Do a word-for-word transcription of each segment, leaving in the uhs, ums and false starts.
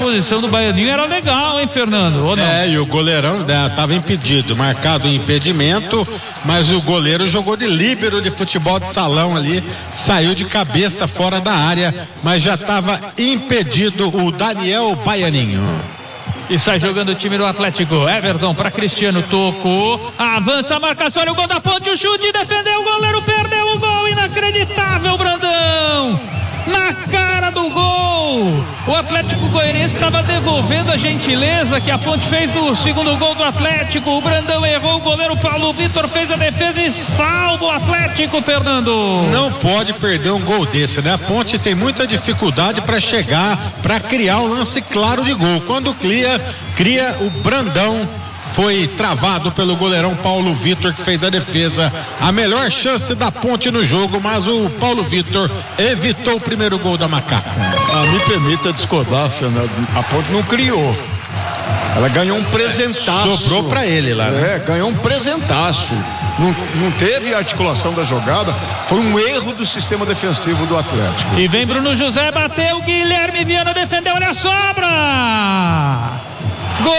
posição do Baianinho era legal, hein, Fernando? Ou não? É, e o goleirão estava né, impedido, marcado em impedimento, mas o goleiro jogou de líbero de futebol de salão ali, saiu de cabeça fora da área, mas já estava impedido o Daniel Baianinho. E sai jogando o time do Atlético. Everton para Cristiano, tocou, avança a marcação, olha o gol da Ponte, o chute, defendeu, o goleiro perdeu o gol, inacreditável, Brandão, na cara do gol. O Atlético Goianiense estava devolvendo a gentileza que a Ponte fez do segundo gol do Atlético. O Brandão errou, o goleiro Paulo Vitor fez a defesa e salva o Atlético, Fernando. Não pode perder um gol desse, né? A Ponte tem muita dificuldade para chegar, para criar um lance claro de gol. Quando cria, cria o Brandão. Foi travado pelo goleirão Paulo Vitor, que fez a defesa. A melhor chance da Ponte no jogo, mas o Paulo Vitor evitou o primeiro gol da Macaca. Ah, me permita discordar, Fernando. A Ponte não criou. Ela ganhou um presentaço. Sobrou pra ele lá, né? É, ganhou um presentaço. Não, não teve articulação da jogada. Foi um erro do sistema defensivo do Atlético. E vem Bruno José, bateu, Guilherme Viana defendeu, olha a sobra! Gol!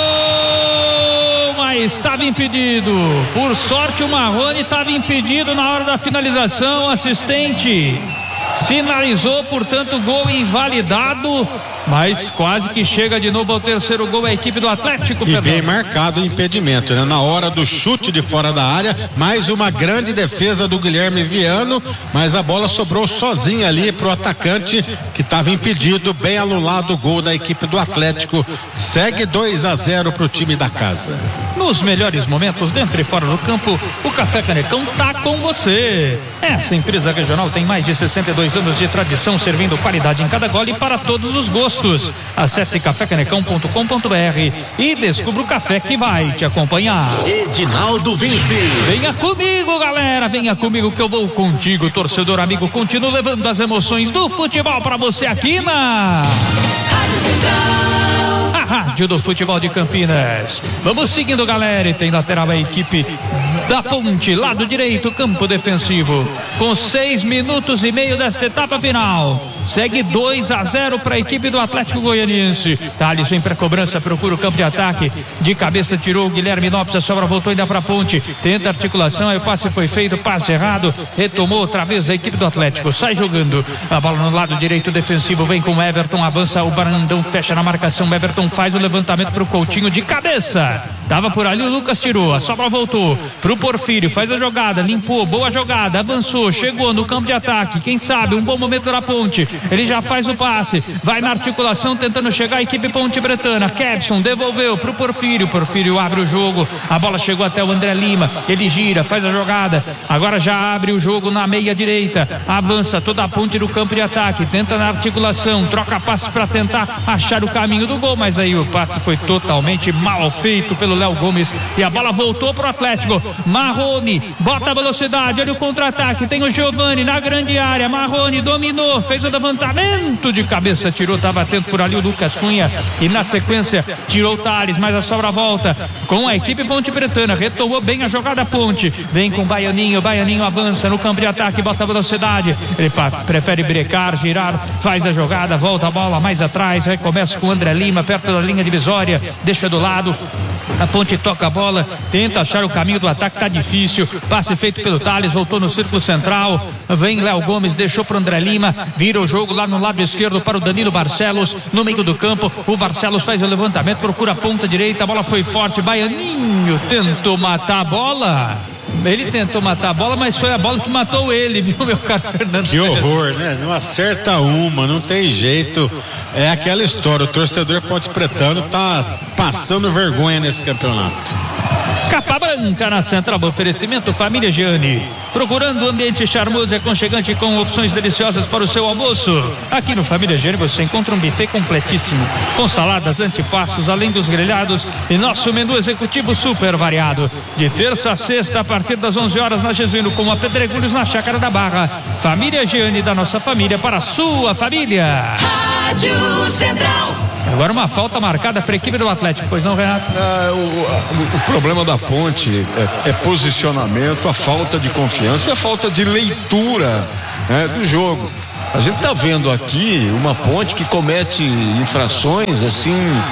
Mas estava impedido. Por sorte o Marrone estava impedido na hora da finalização. Assistente sinalizou, portanto, gol invalidado, mas quase que chega de novo ao terceiro gol a equipe do Atlético. E bem marcado o impedimento, né? Na hora do chute de fora da área, mais uma grande defesa do Guilherme Viano, mas a bola sobrou sozinha ali pro atacante que estava impedido, bem anulado o gol da equipe do Atlético. Segue dois a zero pro time da casa. Nos melhores momentos, dentro e fora do campo, o Café Canecão tá com você. Essa empresa regional tem mais de sessenta e dois anos de tradição, servindo qualidade em cada gole para todos os gostos. Acesse café canecão ponto com ponto b r e descubra o café que vai te acompanhar. Edinaldo Vinci. Venha comigo, galera, venha comigo que eu vou contigo, torcedor amigo. Continuo levando as emoções do futebol para você aqui na Rádio Central, a rádio do futebol de Campinas. Vamos seguindo, galera, e tem lateral a equipe da Ponte, lado direito, campo defensivo, com seis minutos e meio desta etapa final. Segue dois a zero para a equipe do Atlético Goianiense. Thales em pré-cobrança, procura o campo de ataque, de cabeça tirou o Guilherme Lopes, a sobra voltou ainda para a Ponte, tenta articulação, aí o passe foi feito, passe errado, retomou outra vez a equipe do Atlético, sai jogando a bola no lado direito defensivo, vem com o Everton, avança o Brandão, fecha na marcação, o Everton faz o levantamento para o Coutinho de cabeça, tava por ali, o Lucas tirou, a sobra voltou pro Porfírio, faz a jogada, limpou, boa jogada, avançou, chegou no campo de ataque, quem sabe, um bom momento na Ponte, ele já faz o passe, vai na articulação tentando chegar a equipe Ponte Bretana, Kevson devolveu pro Porfírio, Porfírio abre o jogo, a bola chegou até o André Lima, ele gira, faz a jogada, agora já abre o jogo na meia direita, avança toda a Ponte do campo de ataque, tenta na articulação, troca passe para tentar achar o caminho do gol, mas aí o passe foi totalmente mal feito pelo Léo Gomes e a bola voltou pro Atlético. Marrone, bota a velocidade, olha o contra-ataque, tem o Giovani na grande área, Marrone dominou, fez o levantamento de cabeça, tirou, tá batendo por ali o Lucas Cunha e na sequência tirou o Thales, mas a sobra volta com a equipe Ponte Bretana, retomou bem a jogada Ponte, vem com o Baianinho, Baianinho avança no campo de ataque, bota a velocidade, ele prefere brecar, girar, faz a jogada, volta a bola mais atrás, recomeça com o André Lima, perto da linha divisória, deixa do lado, a Ponte toca a bola, tenta achar o caminho do ataque, tá difícil, passe feito pelo Thales, voltou no círculo central, vem Léo Gomes, deixou pro André Lima, vira o jogo lá no lado esquerdo para o Danilo Barcelos, no meio do campo, o Barcelos faz o levantamento, procura a ponta direita, a bola foi forte, Baianinho tentou matar a bola, ele tentou matar a bola, mas foi a bola que matou ele, viu, meu caro Fernando? Que horror, né? Não acerta uma, não tem jeito. É aquela história, o torcedor Ponte Pretano tá passando vergonha nesse campeonato. Capa Branca na Central, oferecimento Família Gianni, procurando um ambiente charmoso e aconchegante com opções deliciosas para o seu almoço. Aqui no Família Gianni você encontra um buffet completíssimo, com saladas, antepassos, além dos grelhados e nosso menu executivo super variado. De terça a sexta, a partir das onze horas na Jesuíno, com a Pedregulhos na Chácara da Barra. Família Gianni, da nossa família para a sua família. Rádio Central. Agora uma falta marcada para a equipe do Atlético, pois não, Renato? É, o, o, o problema da Ponte é, é posicionamento, a falta de confiança e a falta de leitura, né, do jogo. A gente está vendo aqui uma Ponte que comete infrações assim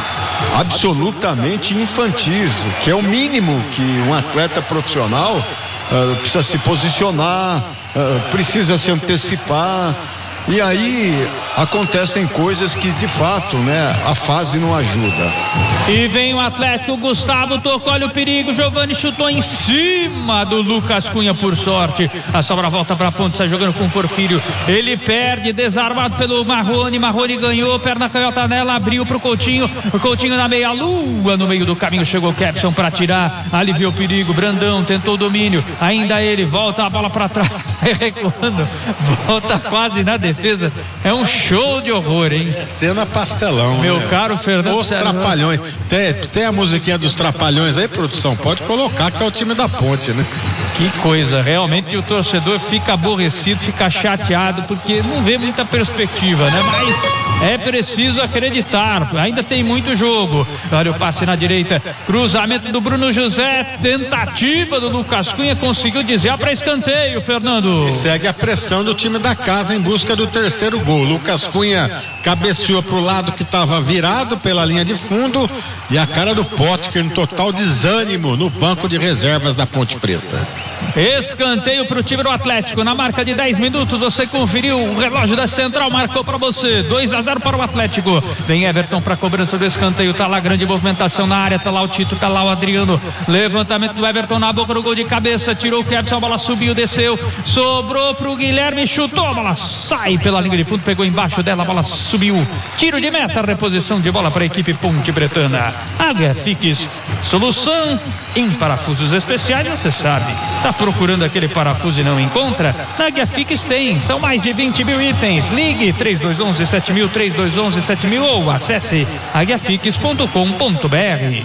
absolutamente infantis, que é o mínimo que um atleta profissional uh, precisa se posicionar, uh, precisa se antecipar. E aí acontecem coisas que de fato, né, a fase não ajuda. E vem o Atlético, Gustavo tocou, olha o perigo, Giovani chutou em cima do Lucas Cunha, por sorte. A sobra volta para a Ponte, sai jogando com o Porfírio. Ele perde, desarmado pelo Marrone. Marrone ganhou, perna canhota nela, abriu pro Coutinho. O Coutinho na meia lua, no meio do caminho chegou o Kevson para tirar, aliviou o perigo. Brandão tentou o domínio, ainda ele volta a bola para trás, recuando, volta quase na defesa. É um show de horror, hein? Cena pastelão, meu né? caro Fernando. Os Trapalhões. Tem, tem a musiquinha dos Trapalhões aí, produção? Pode colocar, que é o time da Ponte, né? Que coisa, realmente o torcedor fica aborrecido, fica chateado, porque não vê muita perspectiva, né? Mas é preciso acreditar, ainda tem muito jogo. Olha o passe na direita, cruzamento do Bruno José, tentativa do Lucas Cunha, conseguiu desviar para escanteio, Fernando. E segue a pressão do time da casa em busca do terceiro gol. Lucas Cunha cabeceou pro lado que estava virado pela linha de fundo, e a cara do Potker em total desânimo no banco de reservas da Ponte Preta. Escanteio para o time do Atlético. Na marca de dez minutos, você conferiu, o relógio da Central marcou para você, dois a zero para o Atlético. Vem Everton para a cobrança do escanteio, tá lá grande movimentação na área, tá lá o Tito, tá lá o Adriano. Levantamento do Everton na boca do gol de cabeça, tirou o Kerson, a bola subiu, desceu, sobrou pro Guilherme, chutou, a bola sai pela linha de fundo, pegou embaixo dela, a bola subiu, tiro de meta, reposição de bola para a equipe Ponte Bretana. H Fix, solução em parafusos especiais, você sabe, tá procurando aquele parafuso e não encontra? Na H Fix tem, são mais de vinte mil itens. Ligue três dois um um sete mil, três dois um um sete mil ou acesse h fix ponto com ponto b r.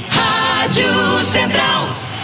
Rádio Central.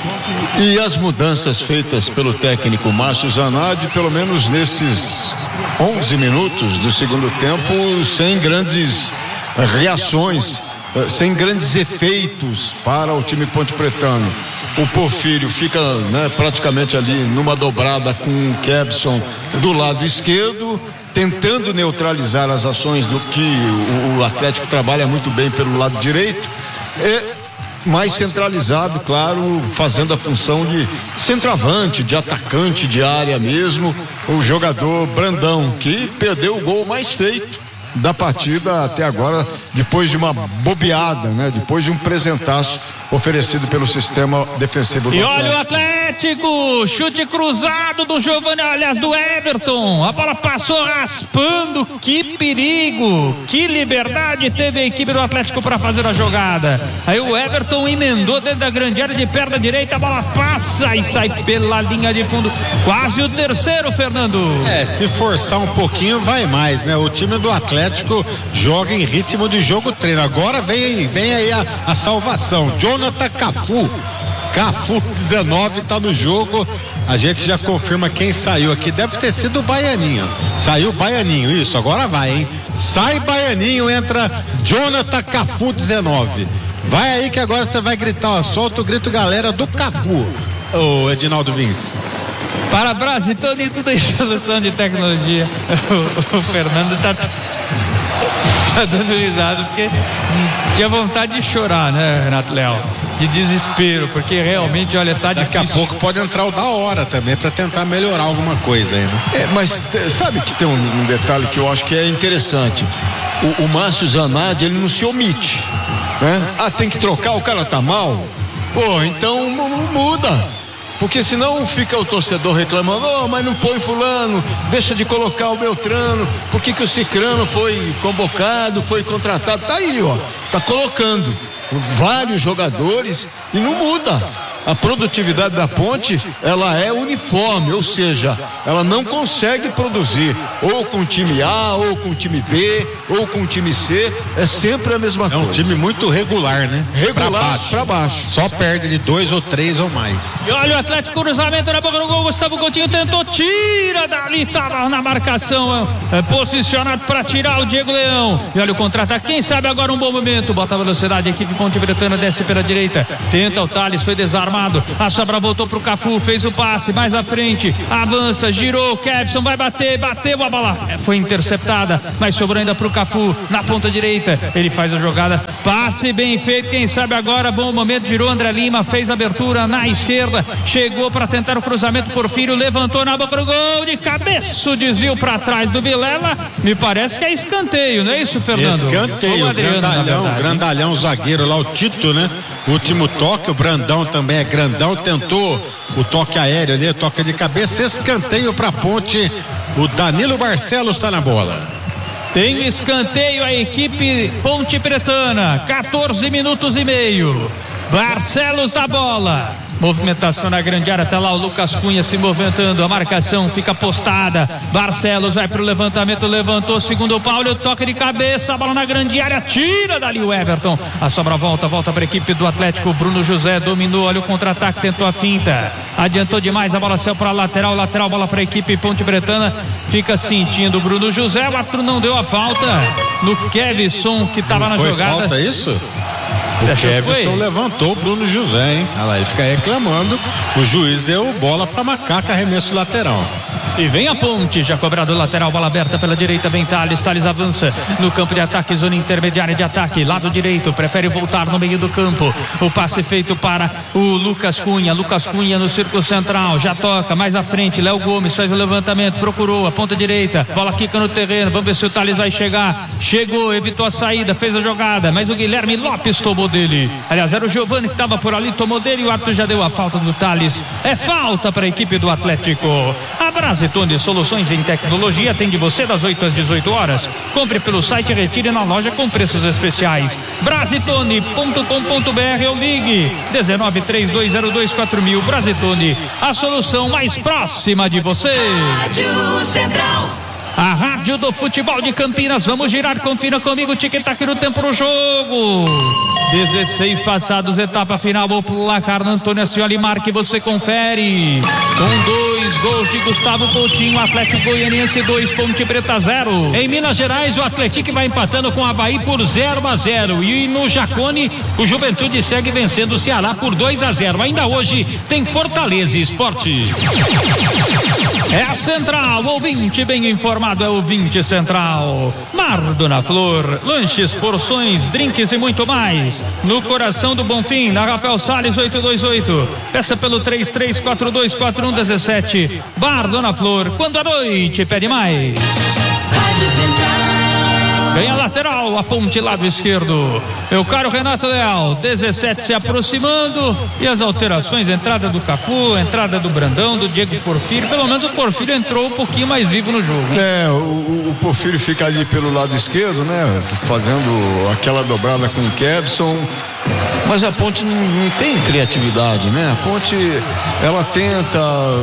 E as mudanças feitas pelo técnico Márcio Zanardi, pelo menos nesses onze minutos do segundo tempo, sem grandes reações, sem grandes efeitos para o time Ponte Pretano. O Porfírio fica, né, praticamente ali numa dobrada com o Kevson do lado esquerdo, tentando neutralizar as ações do que o, o Atlético trabalha muito bem pelo lado direito, e mais centralizado, claro, fazendo a função de centroavante, de atacante de área mesmo, o jogador Brandão, que perdeu o gol mais feito da partida até agora, depois de uma bobeada, né? Depois de um presentaço oferecido pelo sistema defensivo do E Atlético. olha o Atlético, chute cruzado do Giovani, aliás, do Everton, a bola passou raspando, que perigo, que liberdade teve a equipe do Atlético para fazer a jogada. Aí o Everton emendou dentro da grande área de perna direita, a bola passa e sai pela linha de fundo, quase o terceiro, Fernando. É, se forçar um pouquinho vai mais, né? O time do Atlético joga em ritmo de jogo treino. Agora vem, vem aí a, a salvação. Jonathan Cafu. Cafu dezenove tá no jogo. A gente já confirma quem saiu aqui. Deve ter sido o Baianinho. Saiu o Baianinho, isso. Agora vai, hein? Sai Baianinho, entra Jonathan Cafu dezenove. Vai aí que agora você vai gritar, ó, solta o grito, galera, do Cafu. Ô, Edinaldo Vince. Para Brasil, todo e tudo em solução de tecnologia. O, o Fernando tá, tá dando risada porque tinha vontade de chorar, né, Renato Leal? De desespero, porque realmente, olha, tá Daqui difícil. a pouco pode entrar o da hora também para tentar melhorar alguma coisa aí, né? É, mas sabe que tem um, um detalhe que eu acho que é interessante. O, o Márcio Zanardi, ele não se omite, né? Ah, tem que trocar, o cara tá mal. Pô, então muda. Porque senão fica o torcedor reclamando, oh, mas não põe fulano, deixa de colocar o Beltrano, por que que o Cicrano foi convocado, foi contratado? Tá aí, ó, tá colocando vários jogadores e não muda. A produtividade da Ponte, ela é uniforme, ou seja, ela não consegue produzir ou com o time A, ou com o time B, ou com o time C, é sempre a mesma é coisa. É um time muito regular, né? Regular pra baixo. pra baixo. Só perde de dois ou três ou mais. E olha o Atlético, cruzamento na boca do gol, Gustavo Coutinho tentou, tira dali, tava na marcação, é, posicionado para tirar o Diego Leão. E olha o contra-ataque, quem sabe agora um bom momento, bota a velocidade, a equipe Ponte Bretana desce pela direita, tenta o Thales, foi desarmado, desarmado. A sobra voltou pro Cafu, fez o passe, mais à frente, avança, girou, Kevson vai bater, bateu a bola, foi interceptada, mas sobrou ainda pro Cafu, na ponta direita, ele faz a jogada, passe bem feito, quem sabe agora, bom momento, girou André Lima, fez a abertura na esquerda, chegou para tentar o cruzamento, Porfírio levantou na boca do gol, de cabeça, o desvio para trás do Vilela, me parece que é escanteio, não é isso, Fernando? Escanteio, Adriano, grandalhão, grandalhão, zagueiro lá, o Tito, né? Último toque, o Brandão também é grandão, tentou o toque aéreo ali, toque de cabeça, escanteio para Ponte, o Danilo Barcelos está na bola. Tem escanteio a equipe Ponte Pretana, quatorze minutos e meio. Barcelos da bola. Movimentação na grande área, tá lá o Lucas Cunha se movimentando, a marcação fica postada, Barcelos vai pro levantamento, levantou, segundo o Paulo, toque de cabeça, a bola na grande área, tira dali o Everton, a sobra volta, volta para a equipe do Atlético, Bruno José dominou, olha o contra-ataque, tentou a finta, adiantou demais, a bola saiu para lateral, lateral, bola para a equipe Ponte Pretana, fica sentindo o Bruno José, o árbitro não deu a falta no Kevson que estava na jogada. Foi falta isso? O Kevson levantou o Bruno José, hein? Olha lá, ele fica reclamando. O juiz deu bola para Macaca, arremesso lateral. E vem a Ponte, já cobrado o lateral, bola aberta pela direita, vem Thales, Thales avança no campo de ataque, zona intermediária de ataque, lado direito, prefere voltar no meio do campo, o passe feito para o Lucas Cunha, Lucas Cunha no círculo central, já toca, mais à frente, Léo Gomes faz o levantamento, procurou a ponta direita, bola quica no terreno, vamos ver se o Thales vai chegar, chegou, evitou a saída, fez a jogada, mas o Guilherme Lopes tomou dele, aliás era o Giovani que estava por ali, tomou dele, e o árbitro já deu a falta do Thales, é falta para a equipe do Atlético. A Brasitone Soluções em Tecnologia atende você das oito às dezoito horas. Compre pelo site, retire na loja com preços especiais. Brasitone ponto com ponto b r ou ligue dezenove, trinta e dois zero dois, quatro mil. Brasitone, a solução mais próxima de você. Rádio Central. A rádio do futebol de Campinas, vamos girar, confira comigo, tic-tac no tempo do jogo. dezesseis passados, etapa final, o placar no Antônio Ascioli Marque, você confere. Com dois gols de Gustavo Coutinho, Atlético Goianiense dois, Ponte Preta zero. Em Minas Gerais, o Atlético vai empatando com o Avaí por zero a zero. E no Jacone, o Juventude segue vencendo o Ceará por dois a zero. Ainda hoje tem Fortaleza Esporte. É a Central, ouvinte bem informado, é o ouvinte Central. Mar Dona Flor, lanches, porções, drinks e muito mais. No coração do Bonfim, na Rafael Salles oito dois oito. Peça pelo três três quatro dois quatro um um sete. Bar Dona Flor, quando a noite pede mais. Rádio Central. Ganha lateral, a Ponte lado esquerdo. Meu caro Renato Leal, dezessete se aproximando. E as alterações, entrada do Cafu, entrada do Brandão, do Diego Porfírio. Pelo menos o Porfírio entrou um pouquinho mais vivo no jogo. É, o, o Porfírio fica ali pelo lado esquerdo, né? Fazendo aquela dobrada com o Kevson. Mas a Ponte não, não tem criatividade, né? A Ponte, ela tenta,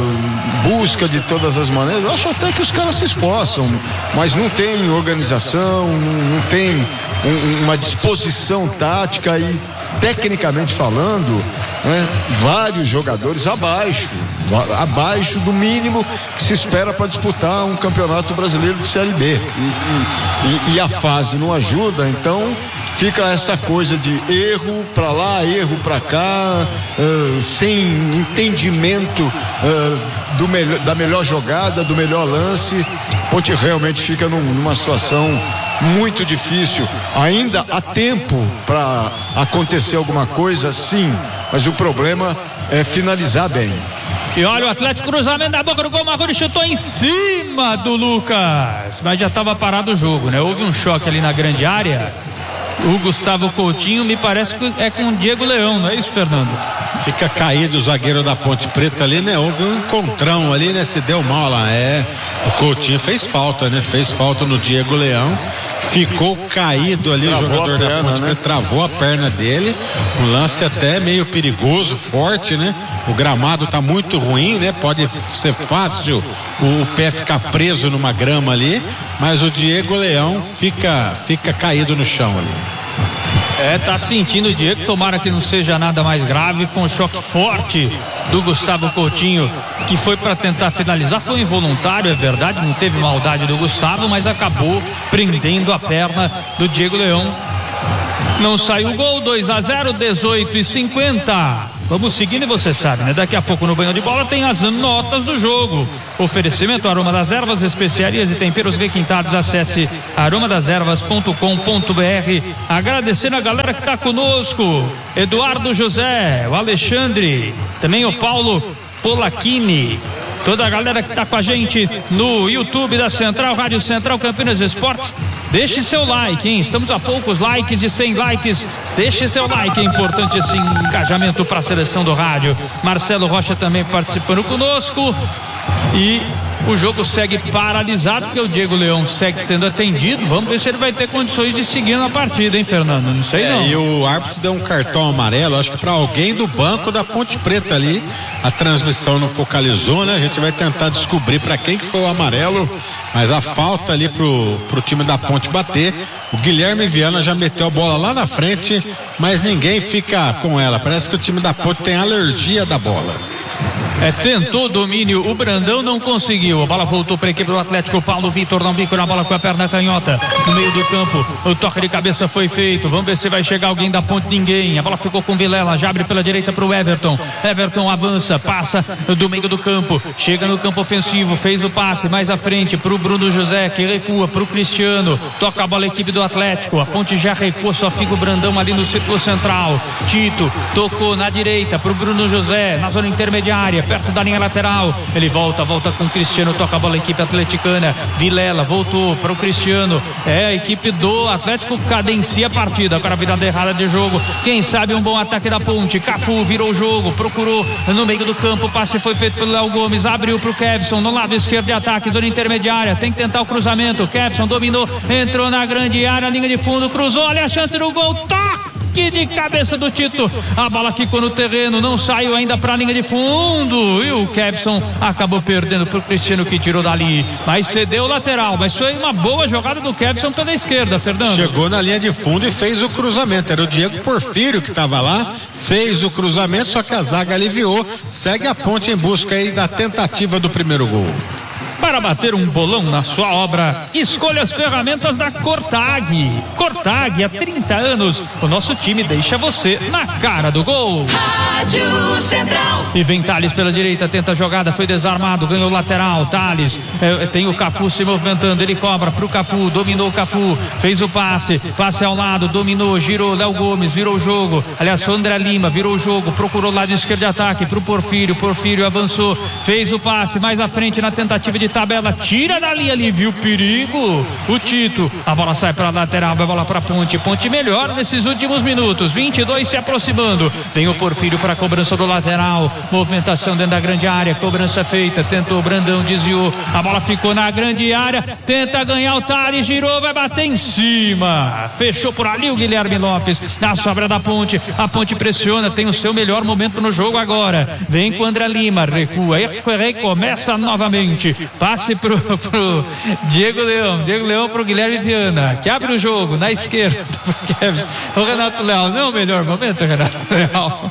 busca de todas as maneiras. Eu acho até que os caras se esforçam, mas não tem organização, não, não tem um, uma disposição tática e, tecnicamente falando, né, vários jogadores abaixo, abaixo do mínimo que se espera para disputar um campeonato brasileiro de Série B. E, e, e a fase não ajuda, então fica essa coisa de erro para lá, erro para cá, uh, sem entendimento uh, do melhor, da melhor jogada, do melhor lance. Ponte realmente fica num, numa situação muito difícil. Ainda há tempo para acontecer alguma coisa, sim, mas o problema é finalizar bem. E olha o Atlético, cruzamento da boca do gol, Marrone chutou em cima do Lucas, mas já estava parado o jogo, né? Houve um choque ali na grande área. O Gustavo Coutinho me parece que é com o Diego Leão, não é isso, Fernando? Fica caído o zagueiro da Ponte Preta ali, né? Houve um encontrão ali, né? Se deu mal lá, é. O Coutinho fez falta, né? Fez falta no Diego Leão. Ficou caído ali, travou o jogador perna, da Ponte Preta, né? Travou a perna dele. Um lance até meio perigoso, forte, né? O gramado tá muito ruim, né? Pode ser fácil o pé ficar preso numa grama ali, mas o Diego Leão fica, fica caído no chão ali. É, tá sentindo o Diego, tomara que não seja nada mais grave. Foi um choque forte do Gustavo Coutinho, que foi para tentar finalizar, foi involuntário, é verdade, não teve maldade do Gustavo, mas acabou prendendo a perna do Diego Leão. Não saiu o gol, dois a zero, dezoito e cinquenta. vamos seguindo e você sabe, né? Daqui a pouco no Banho de Bola tem as notas do jogo. Oferecimento Aroma das Ervas, especiarias e temperos requintados. Acesse aroma das ervas ponto com ponto b r. Agradecendo a galera que está conosco: Eduardo José, o Alexandre, também o Paulo Polacchini, toda a galera que está com a gente no YouTube da Central, Rádio Central Campinas Esportes. Deixe seu like, hein? Estamos a poucos likes de cem likes. Deixe seu like, é importante esse engajamento para a seleção do rádio. Marcelo Rocha também participando conosco. E o jogo segue paralisado, porque o Diego Leão segue sendo atendido. Vamos ver se ele vai ter condições de seguir na partida, hein, Fernando? Não sei, é, não. E o árbitro deu um cartão amarelo, acho que para alguém do banco da Ponte Preta ali. A transmissão não focalizou, né? A gente vai tentar descobrir para quem que foi o amarelo, mas a falta ali pro, pro time da Ponte bater. O Guilherme Viana já meteu a bola lá na frente, mas ninguém fica com ela. Parece que o time da Ponte tem alergia da bola. É, tentou domínio, o Brandão não conseguiu. A bola voltou para a equipe do Atlético. Paulo Vitor dá um bico na bola com a perna canhota no meio do campo. O toque de cabeça foi feito. Vamos ver se vai chegar alguém da Ponte. Ninguém. A bola ficou com Vilela. Já abre pela direita para o Everton. Everton avança, passa do meio do campo. Chega no campo ofensivo. Fez o passe mais à frente para o Bruno José, que recua para o Cristiano. Toca a bola a equipe do Atlético. A Ponte já recua, só fica o Brandão ali no círculo central. Tito tocou na direita para o Bruno José, na zona intermediária, perto da linha lateral. Ele volta, volta com o Cristiano, toca a bola a equipe atleticana. Vilela voltou para o Cristiano. É, a equipe do Atlético cadencia a partida. Agora a virada errada de jogo. Quem sabe um bom ataque da Ponte. Cafu virou o jogo, procurou no meio do campo. O passe foi feito pelo Léo Gomes. Abriu para o Kevson no lado esquerdo de ataque, zona intermediária. Tem que tentar o cruzamento. Kevson dominou, entrou na grande área, linha de fundo, cruzou. Olha a chance do gol. Toque de cabeça do Tito. A bola quicou no terreno, não saiu ainda para a linha de fundo. E o Kevson acabou perdendo para o Cristiano, que tirou dali. Mas cedeu o lateral. Mas foi uma boa jogada do Kevson pela esquerda, Fernando. Chegou na linha de fundo e fez o cruzamento. Era o Diego Porfírio que estava lá. Fez o cruzamento, só que a zaga aliviou. Segue a Ponte em busca aí da tentativa do primeiro gol. Para bater um bolão na sua obra, escolha as ferramentas da Cortag. Cortag, há trinta anos, o nosso time deixa você na cara do gol. Rádio Central. E vem Thales pela direita, tenta a jogada, foi desarmado, ganhou o lateral. Thales, é, tem o Cafu se movimentando, ele cobra pro Cafu, dominou o Cafu, fez o passe, passe ao lado, dominou, girou, Léo Gomes, virou o jogo. Aliás, foi André Lima, virou o jogo, procurou o lado esquerdo de ataque pro Porfírio, Porfírio avançou, fez o passe mais à frente na tentativa de tabela, tira dali ali, viu o perigo, o Tito, a bola sai para a lateral, vai bola para Ponte, Ponte melhor nesses últimos minutos, vinte e dois se aproximando, tem o Porfírio para a cobrança do lateral, movimentação dentro da grande área, cobrança feita, tentou o Brandão, desviou, a bola ficou na grande área, tenta ganhar o Thales, girou, vai bater em cima, fechou por ali o Guilherme Lopes, na sobra da Ponte, a Ponte pressiona, tem o seu melhor momento no jogo agora, vem com o André Lima, recua, e recomeça novamente, passe pro, pro Diego Leão, Diego Leão pro Guilherme Viana, que abre o jogo na esquerda, o Renato Leal, não é o melhor momento, Renato Leal?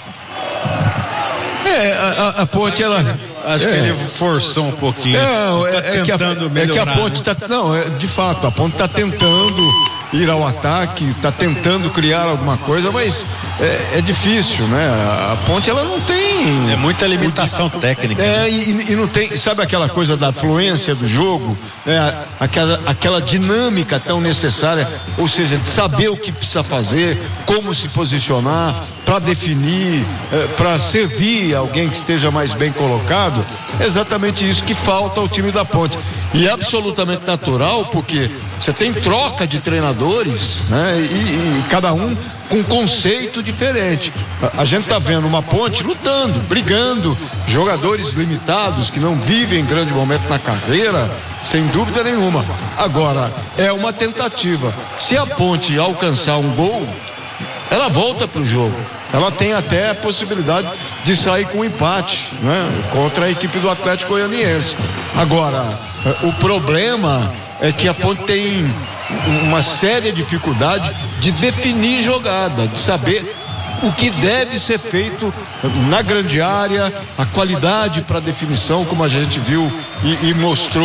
É, a, a, a Ponte, ela... Acho é. que ele forçou um pouquinho. Não, tá é, é, que a, é que a Ponte está... Né? Não, é, de fato, a Ponte está tentando ir ao ataque, está tentando criar alguma coisa, mas é, é difícil, né? A, a Ponte, ela não tem... É muita limitação o, técnica. É, né? e, e não tem... Sabe aquela coisa da fluência do jogo? É, aquela, aquela dinâmica tão necessária, ou seja, de saber o que precisa fazer, como se posicionar, para definir, é, para servir alguém que esteja mais bem colocado. É exatamente isso que falta ao time da Ponte. E é absolutamente natural, porque você tem troca de treinadores, né? E, e cada um com um conceito diferente. A, a gente está vendo uma Ponte lutando, brigando, jogadores limitados que não vivem grande momento na carreira, sem dúvida nenhuma. Agora, é uma tentativa. Se a Ponte alcançar um gol, ela volta para o jogo. Ela tem até a possibilidade de sair com um empate, né, contra a equipe do Atlético Goianiense. Agora, o problema é que a Ponte tem uma séria dificuldade de definir jogada, de saber o que deve ser feito na grande área, a qualidade para definição, como a gente viu e, e mostrou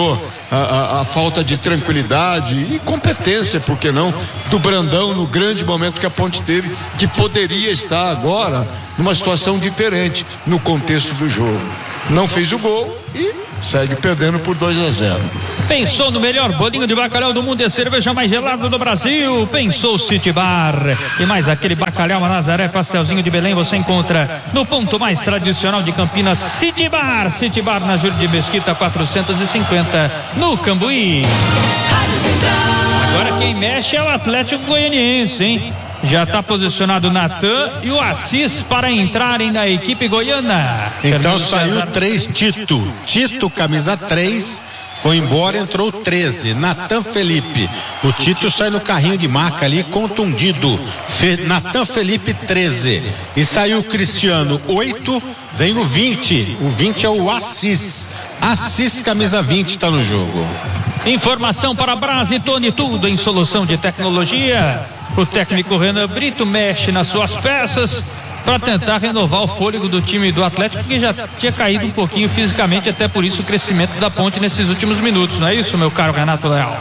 a, a, a falta de tranquilidade e competência, por que não, do Brandão no grande momento que a Ponte teve, que poderia estar agora numa situação diferente no contexto do jogo. Não fez o gol e segue perdendo por dois a zero. Pensou no melhor bolinho de bacalhau do mundo e a cerveja mais gelada do Brasil? Pensou City Bar. E mais aquele bacalhau a Nazaré, pastelzinho de Belém, você encontra no ponto mais tradicional de Campinas, City Bar. City Bar na Júlio de Mesquita quatrocentos e cinquenta, no Cambuí. Agora quem mexe é o Atlético Goianiense, hein? Já está posicionado o Natan e o Assis para entrarem na equipe goiana. Então saiu três Tito. Tito, camisa três, foi embora, entrou treze. Natan Felipe. O Tito sai no carrinho de maca ali, contundido. Fe... Natan Felipe, treze. E saiu o Cristiano, oito. Vem o vinte. O vinte é o Assis. Assis, camisa vinte, está no jogo. Informação para Brasi Tony, tudo em solução de tecnologia. O técnico Renan Brito mexe nas suas peças para tentar renovar o fôlego do time do Atlético, que já tinha caído um pouquinho fisicamente, até por isso o crescimento da Ponte nesses últimos minutos, não é isso, meu caro Renato Leal?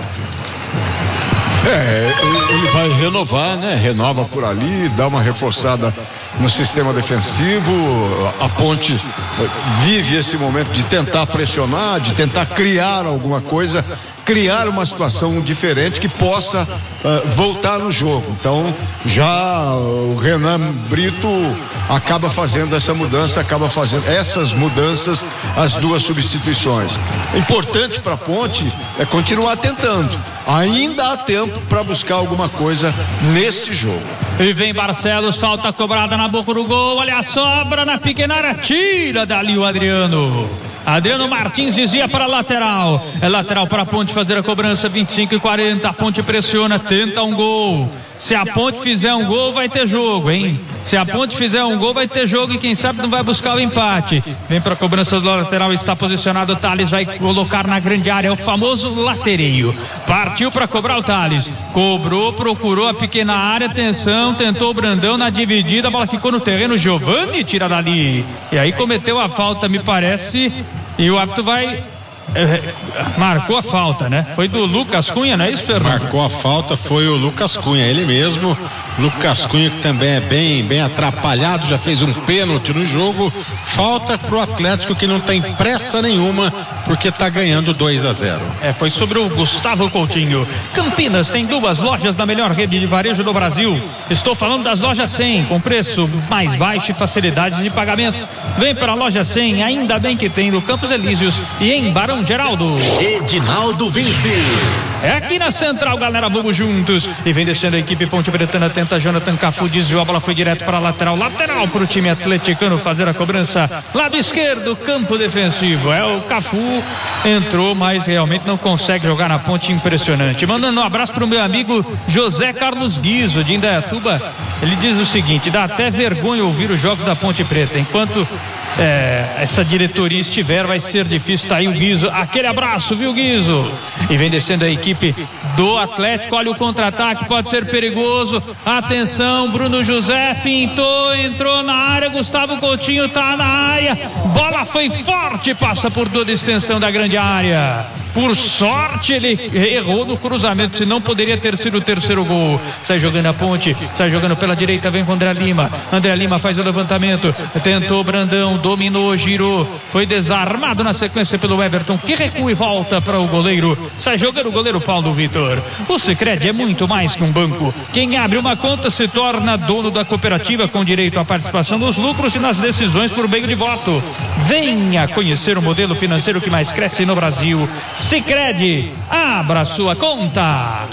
É, ele vai renovar, né? Renova por ali, dá uma reforçada no sistema defensivo. A Ponte vive esse momento de tentar pressionar, de tentar criar alguma coisa, criar uma situação diferente que possa uh, voltar no jogo. Então, já o Renan Brito acaba fazendo essa mudança, acaba fazendo essas mudanças, as duas substituições. Importante para a Ponte é continuar tentando. Ainda há tempo para buscar alguma coisa nesse jogo. E vem Barcelos, falta cobrada na boca do gol, olha a sobra na pequena área, tira dali o Adriano. Adriano Martins dizia para a lateral, é lateral para a Ponte fazer a cobrança, vinte e cinco e quarenta, a Ponte pressiona, tenta um gol. Se a Ponte fizer um gol, vai ter jogo, hein? Se a Ponte fizer um gol, vai ter jogo e quem sabe não vai buscar o empate. Vem para a cobrança do lateral, está posicionado o Thales, vai colocar na grande área, é o famoso latereio. Partiu para cobrar o Thales, cobrou, procurou a pequena área, atenção, tentou o Brandão na dividida, a bola ficou no terreno, Giovani tira dali. E aí cometeu a falta, me parece, e o árbitro vai... É, marcou a falta, né? Foi do Lucas Cunha, não é isso, Fernando? Marcou a falta, foi o Lucas Cunha, ele mesmo. Lucas Cunha, que também é bem, bem atrapalhado, já fez um pênalti no jogo. Falta pro Atlético, que não tem pressa nenhuma, porque tá ganhando dois a zero. É, foi sobre o Gustavo Coutinho. Campinas tem duas lojas da melhor rede de varejo do Brasil. Estou falando das lojas cem, com preço mais baixo e facilidades de pagamento. Vem para a loja cem, ainda bem que tem no Campos Elíseos e em Barão Geraldo. Edinaldo Vinci. É aqui na Central, galera, vamos juntos. E vem descendo a equipe Ponte Pretana, tenta Jonathan Cafu, desviou, a bola foi direto para a lateral, lateral para o time atleticano fazer a cobrança, lado esquerdo, campo defensivo. É o Cafu, entrou, mas realmente não consegue jogar na Ponte, impressionante. Mandando um abraço para o meu amigo José Carlos Guizo, de Indaiatuba. Ele diz o seguinte: dá até vergonha ouvir os jogos da Ponte Preta. Enquanto é, essa diretoria estiver, vai ser difícil. Tá aí o Guizo, aquele abraço, viu, Guizo? E vem descendo a equipe do Atlético, olha o contra-ataque, pode ser perigoso, atenção, Bruno José fintou, entrou na área, Gustavo Coutinho tá na área, bola foi forte, passa por toda a extensão da grande área. Por sorte ele errou no cruzamento, senão poderia ter sido o terceiro gol. Sai jogando a Ponte, sai jogando pela direita, vem com André Lima. André Lima faz o levantamento, tentou Brandão, dominou, girou, foi desarmado na sequência pelo Everton, que recua e volta para o goleiro. Sai jogando o goleiro Paulo Vitor. O Sicredi é muito mais que um banco. Quem abre uma conta se torna dono da cooperativa, com direito à participação nos lucros e nas decisões por meio de voto. Venha conhecer o modelo financeiro que mais cresce no Brasil. Sicredi, abra sua conta.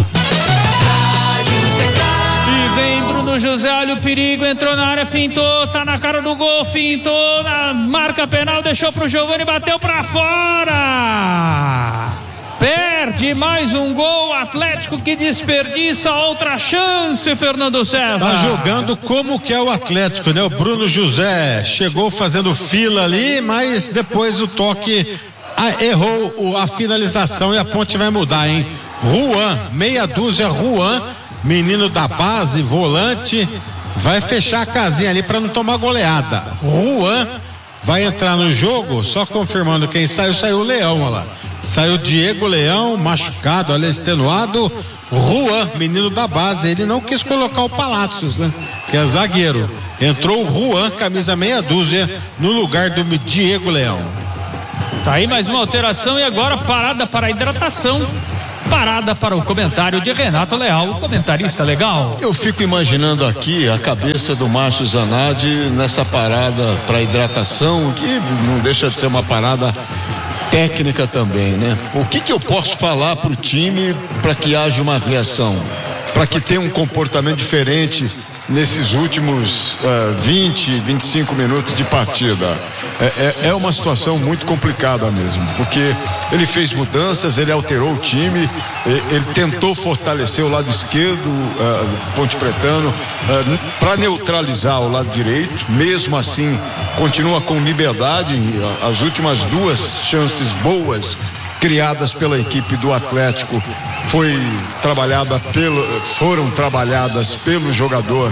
E vem Bruno José, olha o perigo, entrou na área, fintou, tá na cara do gol, fintou, na marca penal, deixou pro Giovani, bateu pra fora. Perde mais um gol, Atlético que desperdiça outra chance, Fernando César. Tá jogando como que é o Atlético, né? O Bruno José chegou fazendo fila ali, mas depois o toque... Ah, errou a finalização e a Ponte vai mudar, hein? Juan, meia dúzia, Juan, menino da base, volante, vai fechar a casinha ali para não tomar goleada. Juan vai entrar no jogo, só confirmando quem saiu, saiu o Leão, olha lá. Saiu Diego Leão, machucado, ali extenuado. Juan, menino da base, ele não quis colocar o Palácios, né? Que é zagueiro. Entrou o Juan, camisa meia dúzia, no lugar do Diego Leão. Tá aí mais uma alteração e agora parada para a hidratação. Parada para o comentário de Renato Leal, o comentarista legal. Eu fico imaginando aqui a cabeça do Márcio Zanardi nessa parada para hidratação, que não deixa de ser uma parada técnica também, né? O que que eu posso falar para o time para que haja uma reação, para que tenha um comportamento diferente nesses últimos uh, vinte, vinte e cinco minutos de partida? É, é, é uma situação muito complicada mesmo, porque ele fez mudanças, ele alterou o time, ele, ele tentou fortalecer o lado esquerdo, uh, Ponte Pretano, uh, para neutralizar o lado direito. Mesmo assim, continua com liberdade. As últimas duas chances boas criadas pela equipe do Atlético foi trabalhada pelo, foram trabalhadas pelo jogador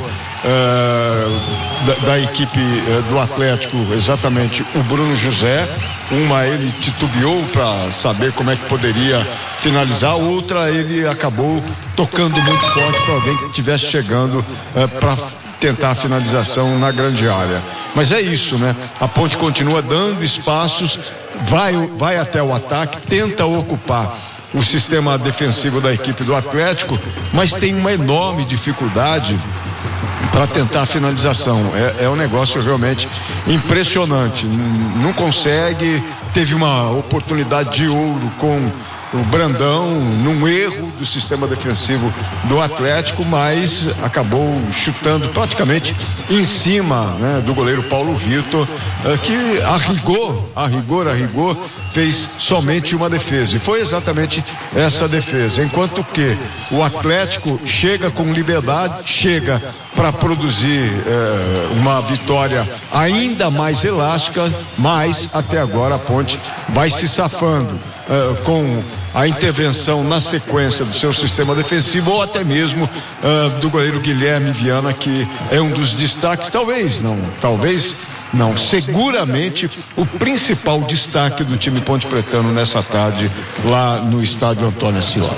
uh, da, da equipe uh, do Atlético, exatamente o Bruno José. Uma ele titubeou para saber como é que poderia finalizar, outra ele acabou tocando muito forte para alguém que estivesse chegando uh, para tentar a finalização na grande área. Mas é isso, né? A Ponte continua dando espaços, vai, vai até o ataque, tenta ocupar o sistema defensivo da equipe do Atlético, mas tem uma enorme dificuldade para tentar a finalização. É, é um negócio realmente impressionante. Não consegue. Teve uma oportunidade de ouro com o Brandão, num erro do sistema defensivo do Atlético, mas acabou chutando praticamente em cima, né, do goleiro Paulo Vitor, eh, que a rigor, a rigor, a rigor, fez somente uma defesa. E foi exatamente essa defesa. Enquanto que o Atlético chega com liberdade, chega para produzir eh, uma vitória ainda mais elástica, mas até agora a Ponte vai se safando eh, com a intervenção na sequência do seu sistema defensivo, ou até mesmo uh, do goleiro Guilherme Viana, que é um dos destaques, talvez não, talvez não, seguramente o principal destaque do time Ponte Pretano nessa tarde lá no estádio Antônio Ascioli.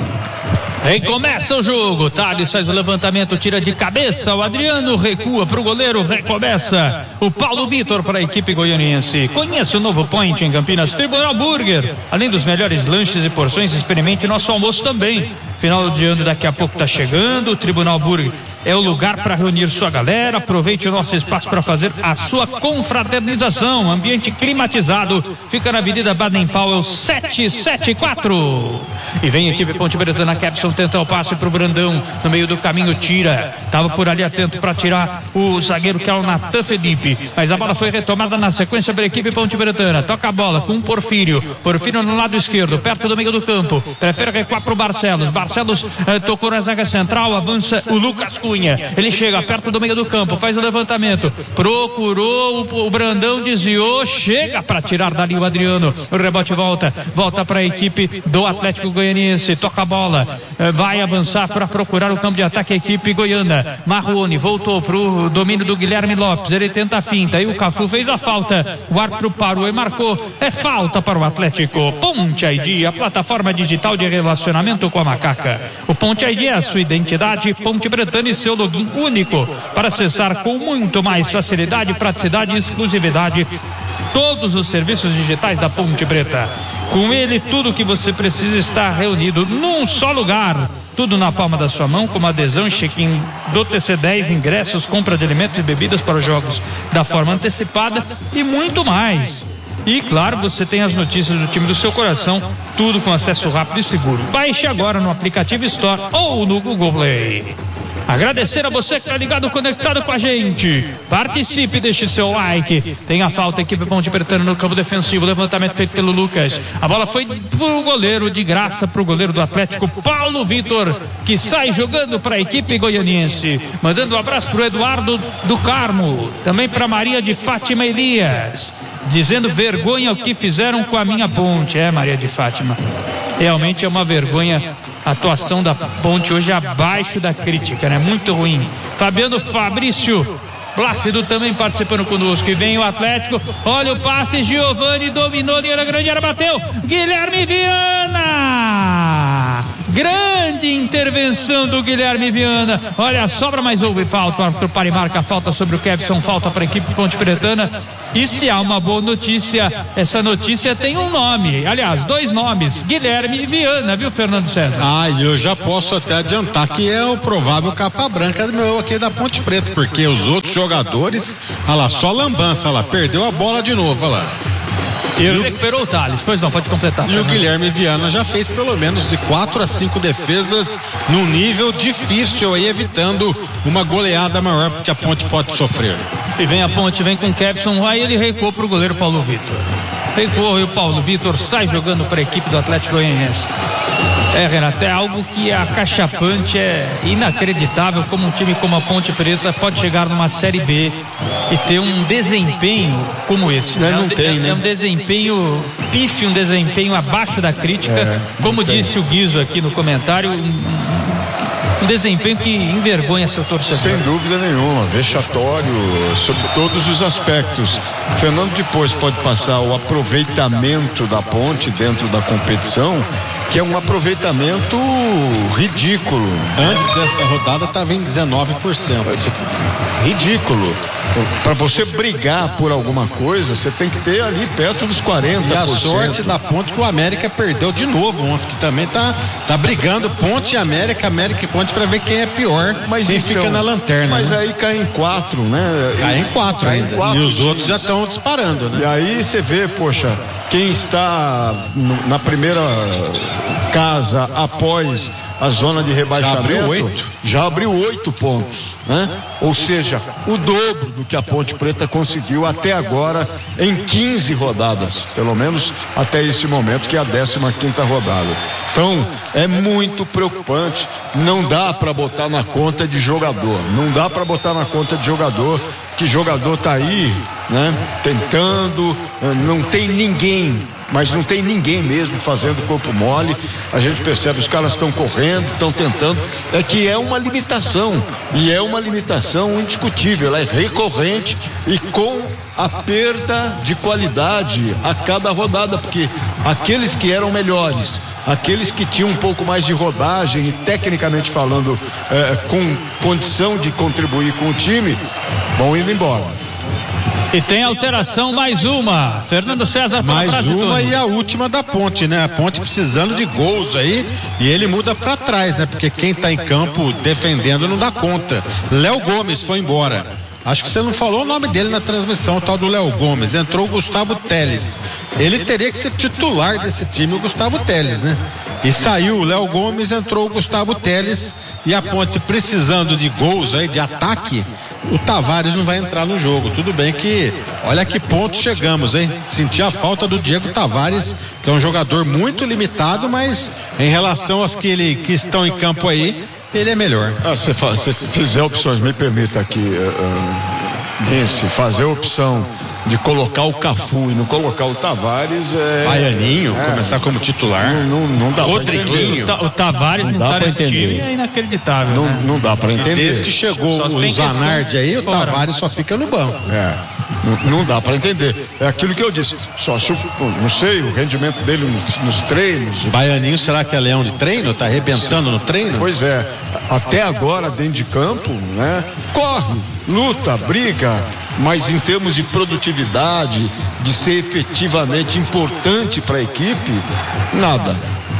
Aí começa o jogo, Thales faz o levantamento, tira de cabeça, o Adriano recua para o goleiro, recomeça o Paulo Vitor para a equipe goianiense. Conheça o novo Point em Campinas, Tribunal Burger, além dos melhores lanches e porções, experimente nosso almoço também. Final de ano daqui a pouco está chegando, o Tribunal Burger é o lugar para reunir sua galera. Aproveite o nosso espaço para fazer a sua confraternização. Ambiente climatizado, fica na Avenida Baden-Powell setecentos e setenta e quatro. E vem a equipe Ponte Pretana, Kepson tenta o passe para o Brandão, no meio do caminho tira, estava por ali atento para tirar o zagueiro que é o Natan Felipe, mas a bola foi retomada na sequência pela equipe Ponte Pretana. Toca a bola com o Porfírio, Porfírio no lado esquerdo, perto do meio do campo, prefere recuar para o Barcelos. Barcelos eh, tocou na zaga central, avança o Lucas Cunha, ele chega perto do meio do campo, faz o levantamento, procurou o, o Brandão, desviou, chega para tirar dali o Adriano, o rebote volta, volta para a equipe do Atlético Goianiense, toca a bola, eh, vai avançar para procurar o campo de ataque a equipe goiana. Marrone voltou para o domínio do Guilherme Lopes, ele tenta a finta, aí o Cafu fez a falta, o árbitro parou e marcou, é falta para o Atlético. Ponte I D, a plataforma digital de relacionamento com a macaca. O Ponte I D é a sua identidade, Ponte Pretana e seu login único para acessar com muito mais facilidade, praticidade e exclusividade todos os serviços digitais da Ponte Preta. Com ele, tudo o que você precisa está reunido num só lugar. Tudo na palma da sua mão, como adesão e check-in do T C dez, ingressos, compra de alimentos e bebidas para os jogos da forma antecipada e muito mais. E claro, você tem as notícias do time do seu coração, tudo com acesso rápido e seguro. Baixe agora no aplicativo Store ou no Google Play. Agradecer a você que está ligado, conectado com a gente. Participe, deixe seu like. Tem a falta, equipe Ponte Pretana no campo defensivo. Levantamento feito pelo Lucas. A bola foi pro goleiro, de graça pro goleiro do Atlético, Paulo Vitor, que sai jogando para a equipe goianiense. Mandando um abraço pro Eduardo do Carmo. Também para Maria de Fátima Elias. Dizendo vergonha o que fizeram com a minha Ponte. É, Maria de Fátima, realmente é uma vergonha. A atuação da Ponte hoje abaixo da crítica, né? Muito ruim. Fabiano Fabrício Plácido também participando conosco. E vem o Atlético. Olha o passe, Giovani dominou, linha grande, área, bateu. Guilherme Viana. Grande intervenção do Guilherme Viana. Olha, sobra, mais houve falta. O para e marca a falta sobre o Kevson. Falta para a equipe Ponte Pretana. E se há uma boa notícia, essa notícia tem um nome. Aliás, dois nomes: Guilherme Viana, viu, Fernando César? Ah, eu já posso até adiantar que é o provável capa branca do meu aqui da Ponte Preta, porque os outros jogadores, olha lá, só lambança, olha lá, perdeu a bola de novo, olha lá. E ele recuperou o Thales, pois não, pode completar. E o Guilherme Viana já fez pelo menos de quatro a cinco defesas num nível difícil aí, evitando uma goleada maior que a Ponte pode sofrer. E vem a Ponte, vem com o Kevson, aí ele recuou pro goleiro Paulo Vitor. Recuou e o Paulo Vitor sai jogando para a equipe do Atlético Goianiense. É, Renato, é algo que é acachapante, é inacreditável como um time como a Ponte Preta pode chegar numa Série B e ter um desempenho como esse. Né? É, não um, tem, é, né? é um desempenho pífio, um desempenho abaixo da crítica, é, como disse o Guizo aqui no comentário, um, um desempenho que envergonha seu torcedor. Sem dúvida nenhuma, vexatório sobre todos os aspectos. Fernando depois pode passar o aproveitamento da Ponte dentro da competição, que é um aproveitamento ridículo. Antes dessa rodada estava em dezenove por cento. Ridículo. Para você brigar por alguma coisa, você tem que ter ali perto dos quarenta por cento. E a sorte da Ponte que o América perdeu de novo ontem, que também tá, tá brigando Ponte e América, América e Ponte para ver quem é pior, mas quem então, fica na lanterna. Mas né? aí cai em quatro, né? Cai em quatro cai ainda. Em quatro, e os outros já estão disparando, né? E aí você vê, poxa, quem está no, na primeira casa após a zona de rebaixamento já abriu oito, já abriu oito pontos, né? Ou seja, o dobro do que a Ponte Preta conseguiu até agora em quinze rodadas, pelo menos até esse momento, que é a décima quinta rodada. Então é muito preocupante. Não dá para botar na conta de jogador, não dá para botar na conta de jogador, que jogador tá aí, né? Tentando, não tem ninguém, mas não tem ninguém mesmo fazendo corpo mole. A gente percebe, os caras estão correndo, estão tentando, é que é uma limitação, e é uma limitação indiscutível, ela é recorrente e com a perda de qualidade a cada rodada, porque aqueles que eram melhores, aqueles que tinham um pouco mais de rodagem e tecnicamente falando, eh, com condição de contribuir com o time, vão indo embora. E tem alteração, mais uma. Fernando César para mais uma e a última da Ponte, né? A Ponte precisando de gols aí e ele muda para trás, né? Porque quem tá em campo defendendo não dá conta. Léo Gomes foi embora. Acho que você não falou o nome dele na transmissão, o tal do Léo Gomes. Entrou o Gustavo Teles. Ele teria que ser titular desse time, o Gustavo Teles, né? E saiu o Léo Gomes, entrou o Gustavo Teles. E a Ponte precisando de gols aí, de ataque, o Tavares não vai entrar no jogo. Tudo bem que, olha que ponto chegamos, hein? Senti a falta do Diego Tavares, que é um jogador muito limitado, mas em relação aos que, ele, que estão em campo aí, ele é melhor. Ah, se você fizer opções, me permita aqui, uh, uh, Vince, fazer a opção de colocar o Cafu e não colocar o Tavares é... Baianinho, é, começar como titular. Não, não, não dá Rodriguinho. O, o Tavares não, não tá nesse time, é inacreditável. Não, né? não dá pra entender. E desde que chegou o Zanardi aí, o fora. Tavares só fica no banco. É, não, não dá pra entender. É aquilo que eu disse. Só se, não sei, o rendimento dele nos, nos treinos. Baianinho, será que é leão de treino? Tá arrebentando no treino? Pois é. Até agora, dentro de campo, né? Corre, luta, briga, mas em termos de produtividade, de ser efetivamente importante para a equipe, nada.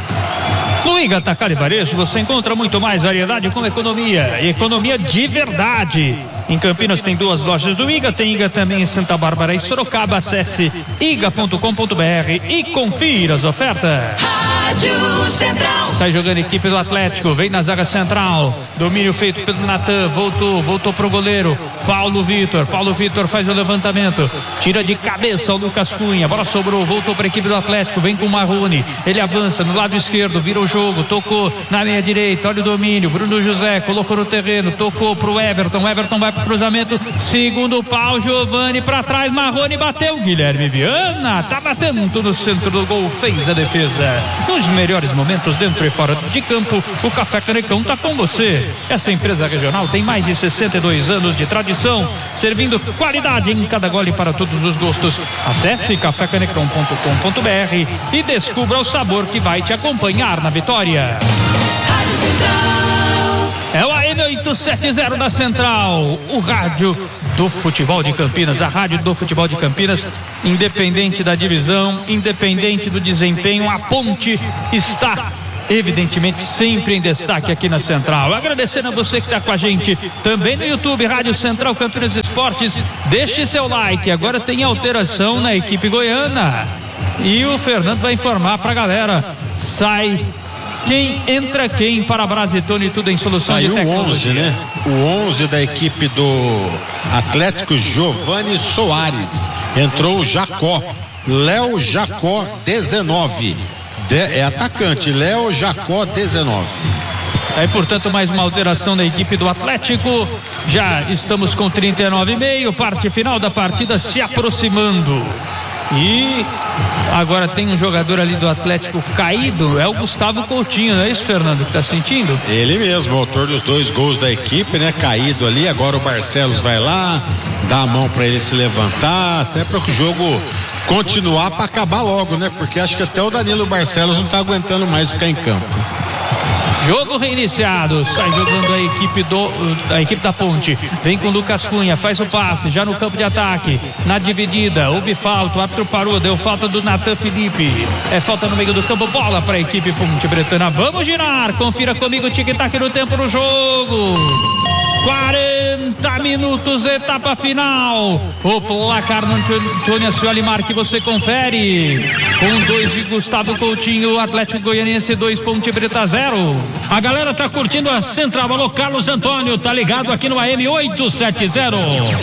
No Iga Atacado e Varejo você encontra muito mais variedade com economia, e economia de verdade. Em Campinas tem duas lojas do Iga, tem Iga também em Santa Bárbara e Sorocaba. Acesse iga ponto com ponto br e confira as ofertas. Rádio Central. Sai jogando a equipe do Atlético, vem na zaga central, domínio feito pelo Natan, voltou, voltou pro goleiro Paulo Vitor, Paulo Vitor faz o levantamento, tira de cabeça o Lucas Cunha, bola sobrou, voltou para a equipe do Atlético, vem com o Marrone, ele avança no lado esquerdo, vira o jogo, tocou na meia direita, olha o domínio, Bruno José colocou no terreno, tocou pro Everton, Everton vai pro cruzamento, segundo pau, Giovani para trás, Marrone bateu, Guilherme Viana tá batendo no centro do gol, fez a defesa. No Nos melhores momentos dentro e fora de campo, o Café Canecão está com você. Essa empresa regional tem mais de sessenta e dois anos de tradição, servindo qualidade em cada gole para todos os gostos. Acesse café canecão ponto com ponto b r e descubra o sabor que vai te acompanhar na vitória. É o A M oitocentos e setenta da Central, o rádio do futebol de Campinas, a rádio do futebol de Campinas, independente da divisão, independente do desempenho, a Ponte está evidentemente sempre em destaque aqui na Central. Agradecendo a você que está com a gente também no YouTube, Rádio Central Campinas Esportes. Deixe seu like. Agora tem alteração na equipe goiana e o Fernando vai informar pra galera. Sai quem entra quem para Brasitone, tudo em solução Saiu de tecnologia. onze, né? O onze da equipe do Atlético, Giovanni Soares. Entrou o Jacó, Léo Jacó, dezenove. De, é atacante, Léo Jacó, dezenove. Aí, portanto, mais uma alteração da equipe do Atlético. Já estamos com trinta e nove e meio, parte final da partida se aproximando. E agora tem um jogador ali do Atlético caído, é o Gustavo Coutinho, não é isso, Fernando, que está sentindo? Ele mesmo, autor dos dois gols da equipe, né? Caído ali, agora o Barcelos vai lá, dá a mão para ele se levantar, até para o jogo continuar, para acabar logo, né? Porque acho que até o Danilo Barcelos não está aguentando mais ficar em campo. Jogo reiniciado, sai jogando a equipe do a equipe da Ponte, vem com o Lucas Cunha, faz o passe, já no campo de ataque, na dividida, houve falta, o árbitro parou, deu falta do Natan Felipe, é falta no meio do campo, bola para a equipe Ponte Bretana, vamos girar, confira comigo o tic-tac no tempo do jogo, quarenta minutos, etapa final, o placar no Antônio Ascioli que você confere, com dois de Gustavo Coutinho, Atlético Goianiense dois, Ponte Preta zero. A galera tá curtindo a Central. Alô, Carlos Antônio, tá ligado aqui no A M oitocentos e setenta.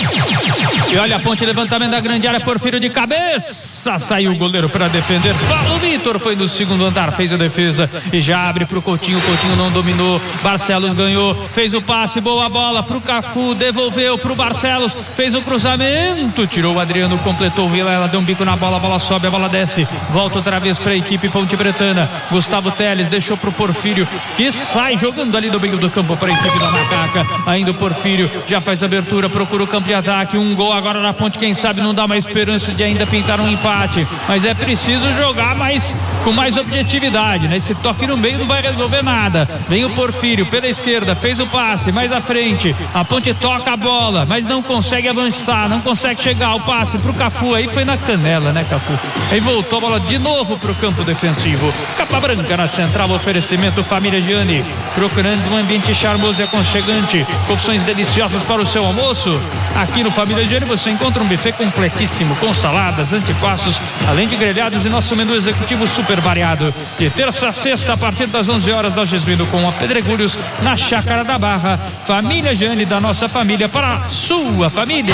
E olha a Ponte, levantamento da grande área, Porfírio de cabeça, saiu o goleiro para defender, Paulo Vitor foi no segundo andar, fez a defesa e já abre pro Coutinho, o Coutinho não dominou, Barcelos ganhou, fez o passe, boa bola pro Cafu, devolveu pro Barcelos, fez o cruzamento, tirou o Adriano, completou o Vila, ela deu um bico na bola, a bola sobe, a bola desce, volta outra vez para a equipe Ponte Bretana, Gustavo Teles deixou pro Porfírio, que sai jogando ali do meio do campo para a equipe da Macaca, ainda o Porfírio já faz abertura, procura o campo de ataque, um gol agora na Ponte, quem sabe não dá mais esperança de ainda pintar um empate, mas é preciso jogar mais, com mais objetividade, né? Esse toque no meio não vai resolver nada, vem o Porfírio pela esquerda, fez o passe, mais à frente, a Ponte toca a bola, mas não consegue avançar, não consegue chegar, o passe pro Cafu, aí foi na canela, né, Cafu? Aí voltou a bola de novo pro campo defensivo, Capa Branca na Central, oferecimento Família Gianni, procurando um ambiente charmoso e aconchegante, opções deliciosas para o seu almoço. Aqui no Família Gianni você encontra um buffet completíssimo com saladas, antepassos, além de grelhados e nosso menu executivo super variado. De terça a sexta a partir das onze horas, da Jesuíno com a Pedregulhos na Chácara da Barra. Família Gianni, da nossa família para a sua família.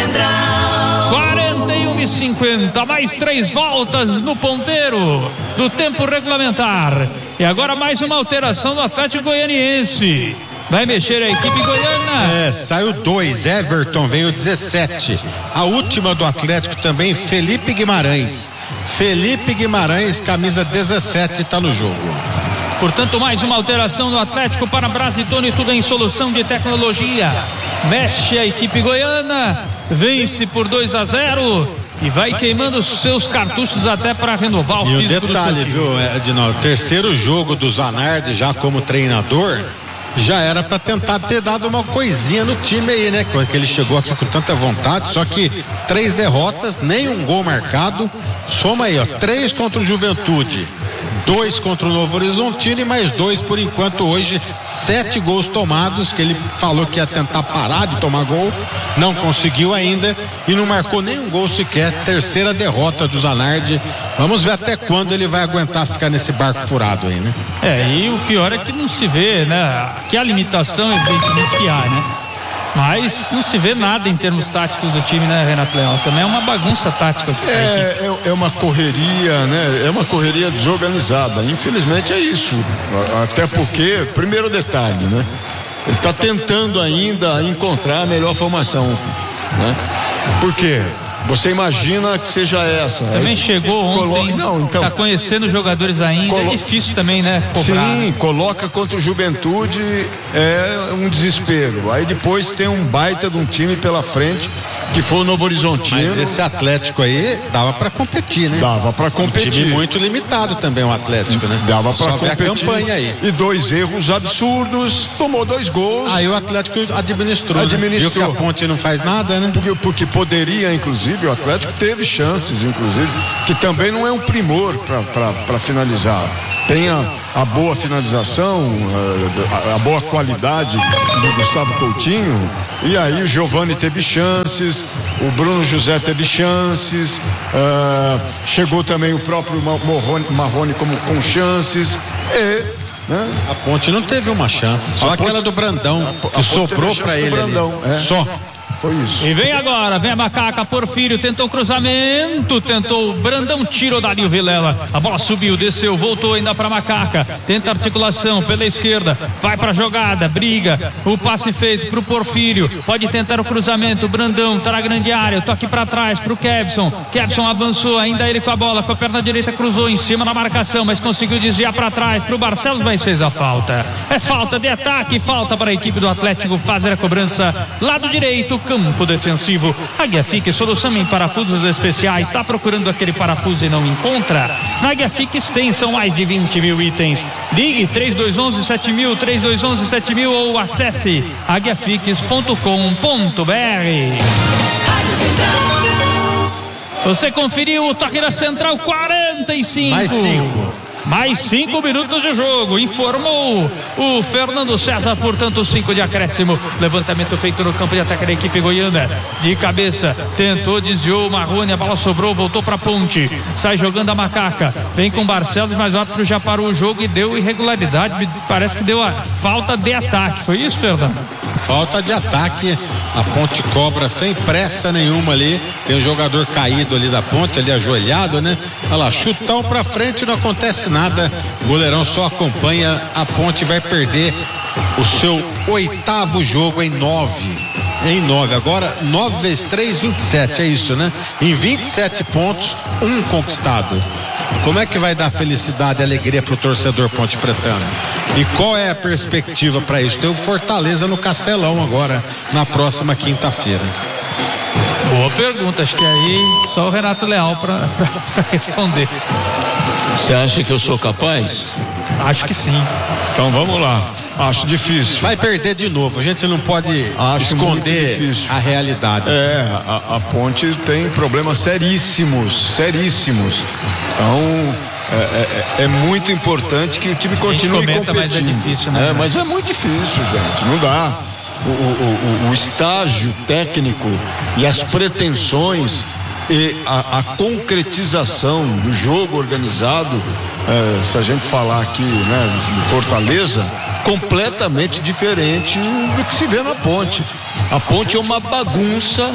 quarenta e uma e cinquenta, mais três voltas no ponteiro do tempo regulamentar. E agora mais uma alteração do Atlético Goianiense. Vai mexer a equipe goiana. É, saiu dois, Everton veio dezessete. A última do Atlético também, Felipe Guimarães. Felipe Guimarães, camisa dezessete, está no jogo. Portanto, mais uma alteração do Atlético para Brasitone, tudo em solução de tecnologia. Mexe a equipe goiana, vence por dois a zero e vai queimando os seus cartuchos até para renovar o físico. E o detalhe, viu, Edinaldo, terceiro jogo do Zanardi já como treinador, já era para tentar ter dado uma coisinha no time aí, né? Porque ele chegou aqui com tanta vontade, só que três derrotas, nenhum gol marcado. Soma aí, ó, três contra o Juventude, dois contra o Novo Horizontino e mais dois por enquanto hoje, sete gols tomados, que ele falou que ia tentar parar de tomar gol, não conseguiu ainda e não marcou nenhum gol sequer, terceira derrota do Zanardi. Vamos ver até quando ele vai aguentar ficar nesse barco furado aí, né? É, e o pior é que não se vê, né? Que a limitação evidentemente que há, né? Mas não se vê nada em termos táticos do time, né, Renato Leão? Também é uma bagunça tática. É, é, é uma correria, né? É uma correria desorganizada. Infelizmente é isso. Até porque, primeiro detalhe, né? Ele está tentando ainda encontrar a melhor formação, né? Por quê? Você imagina que seja essa. Também Aí, chegou ontem, coloca, não, então, tá conhecendo os jogadores ainda, colo... é difícil também, né? Cobrar. Sim, coloca contra o Juventude, é um desespero. Aí depois tem um baita de um time pela frente, que foi o Novo Horizontino. Mas esse Atlético aí dava pra competir, né? Dava pra competir. Um time muito limitado também o Atlético, né? Dava pra Só competir. A campanha aí. E dois erros absurdos, tomou dois gols. Aí o Atlético administrou, administrou. Né? Viu que a Ponte não faz nada, né? Porque, porque poderia, inclusive, o Atlético teve chances, inclusive, que também não é um primor para finalizar. Tem a, a boa finalização, a, a boa qualidade do Gustavo Coutinho, e aí o Giovani teve chances, o Bruno José teve chances, uh, chegou também o próprio Marrone, Marrone como, com chances, e né? A Ponte não teve uma chance, só a aquela Ponte, do Brandão, a, a que sobrou para ele Brandão, ali. É. Só. Foi isso. E vem agora, vem a Macaca, Porfírio, tentou o cruzamento, tentou o Brandão, tirou Dario Vilela, a bola subiu, desceu, voltou ainda para Macaca, tenta articulação pela esquerda, vai para a jogada, briga, o passe feito para o Porfírio, pode tentar o cruzamento, o Brandão tá na grande área, toque para trás para o Kevson, Kevson avançou, ainda ele com a bola, com a perna direita cruzou em cima da marcação, mas conseguiu desviar para trás para o Barcelos, mas fez a falta. É falta de ataque, falta para a equipe do Atlético fazer a cobrança, lado direito, campo defensivo. Águia Fique, solução em parafusos especiais. Está procurando aquele parafuso e não encontra? Na Águia Fique tem, são mais de vinte mil itens. Ligue três dois um um sete mil, três dois um um sete mil ou acesse águia fiques ponto com ponto b r. Você conferiu o toque da Central, quarenta e cinco. Mais cinco. Mais cinco minutos de jogo, informou o Fernando César, portanto cinco de acréscimo, levantamento feito no campo de ataque da equipe goiana, de cabeça, tentou, desviou o Marrone, a bola sobrou, voltou para Ponte, sai jogando a Macaca, vem com Barcelos, mas o árbitro já parou o jogo e deu irregularidade, parece que deu a falta de ataque, foi isso, Fernando? Falta de ataque, a Ponte cobra sem pressa nenhuma ali, tem um jogador caído ali da Ponte, ali ajoelhado, né? Olha lá, chutão pra frente, não acontece nada, o goleirão só acompanha, a Ponte vai perder o seu oitavo jogo em nove, em nove, agora nove vezes três, vinte e sete, é isso, né? Em vinte e sete pontos, um conquistado. Como é que vai dar felicidade e alegria pro torcedor ponte pretano? E qual é a perspectiva para isso? Tem o Fortaleza no Castelão agora, na próxima quinta-feira. Boa pergunta, acho que aí só o Renato Leal para responder. Você acha que eu sou capaz? Acho que sim. Então vamos lá. Acho difícil. Vai perder de novo. A gente não pode Acho esconder a realidade. É, a, a Ponte tem problemas seríssimos, seríssimos. Então é, é, é muito importante que o time continue comenta, competindo. Mas é difícil, né? É, mas é muito difícil, gente. Não dá. O, o, o, o estágio técnico e as pretensões e a, a concretização do jogo organizado, é, se a gente falar aqui, né, de Fortaleza, completamente diferente do que se vê na Ponte. A Ponte é uma bagunça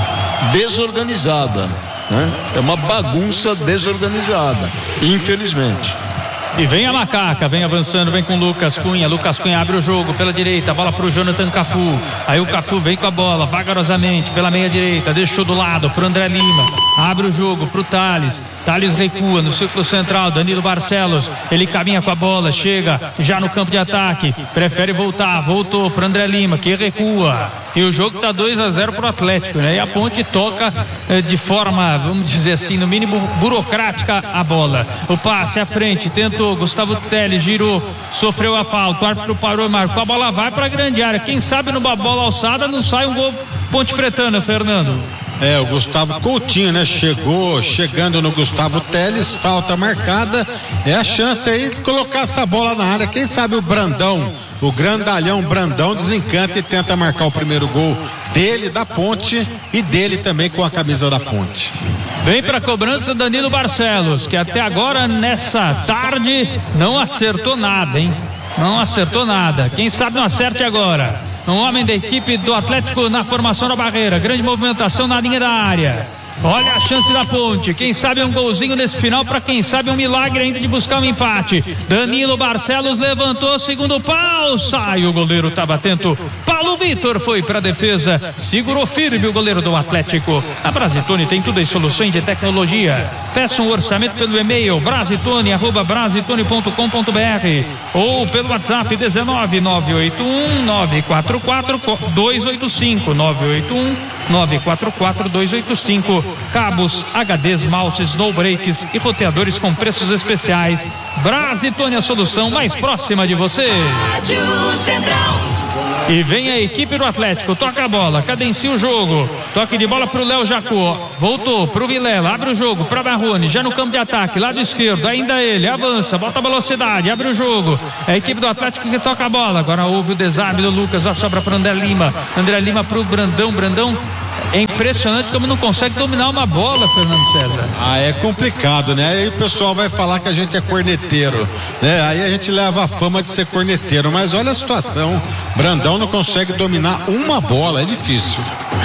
desorganizada, né? É uma bagunça desorganizada, infelizmente. E vem a Macaca, vem avançando, vem com o Lucas Cunha, Lucas Cunha abre o jogo pela direita, bola pro Jonathan Cafu, aí o Cafu vem com a bola, vagarosamente, pela meia direita, deixou do lado pro André Lima, abre o jogo pro Thales, Thales recua no círculo central, Danilo Barcelos, ele caminha com a bola, chega já no campo de ataque, prefere voltar, voltou pro André Lima, que recua, e o jogo tá dois a zero pro Atlético, né? E a Ponte toca eh, de forma, vamos dizer assim, no mínimo burocrática a bola, o passe à frente, tentou, Gustavo Teles girou, sofreu a falta, o árbitro parou e marcou, a bola vai para a grande área, quem sabe numa bola alçada não sai um gol Ponte Pretana, Fernando. É, o Gustavo Coutinho, né? Chegou, chegando no Gustavo Teles, falta marcada, é a chance aí de colocar essa bola na área, quem sabe o Brandão, o grandalhão Brandão desencanta e tenta marcar o primeiro gol dele, da Ponte, e dele também com a camisa da Ponte. Vem para a cobrança Danilo Barcelos, que até agora nessa tarde não acertou nada, hein? Não acertou nada, quem sabe não acerte agora. Um homem da equipe do Atlético na formação da barreira, grande movimentação na linha da área. Olha a chance da Ponte, quem sabe um golzinho nesse final, para quem sabe um milagre ainda de buscar um empate. Danilo Barcelos levantou, segundo pau, sai, o goleiro estava atento. Paulo Vitor foi para a defesa, segurou firme o goleiro do Atlético. A Brasitone tem tudo em soluções de tecnologia. Peça um orçamento pelo e-mail brasitone arroba brasitone ponto com ponto br ou pelo WhatsApp dezenove nove oito um nove quatro quatro dois oito cinco nove oito um nove quatro quatro dois oito cinco. Cabos, H Ds, mounts, no breaks e roteadores com preços especiais. Brasitone, a solução mais próxima de você. Rádio Central. E vem a equipe do Atlético, toca a bola, cadencia o jogo, toque de bola pro Léo Jacó, voltou pro Vilela, abre o jogo pra Marrone, já no campo de ataque, lado esquerdo, ainda ele, avança, bota a velocidade, abre o jogo, é a equipe do Atlético que toca a bola, agora houve o desarme do Lucas, já sobra pro André Lima, André Lima pro Brandão, Brandão, é impressionante como não consegue dominar uma bola, Fernando César. Ah, é complicado, né? Aí o pessoal vai falar que a gente é corneteiro, né? Aí a gente leva a fama de ser corneteiro, mas olha a situação, Brandão não consegue dominar uma bola, é difícil.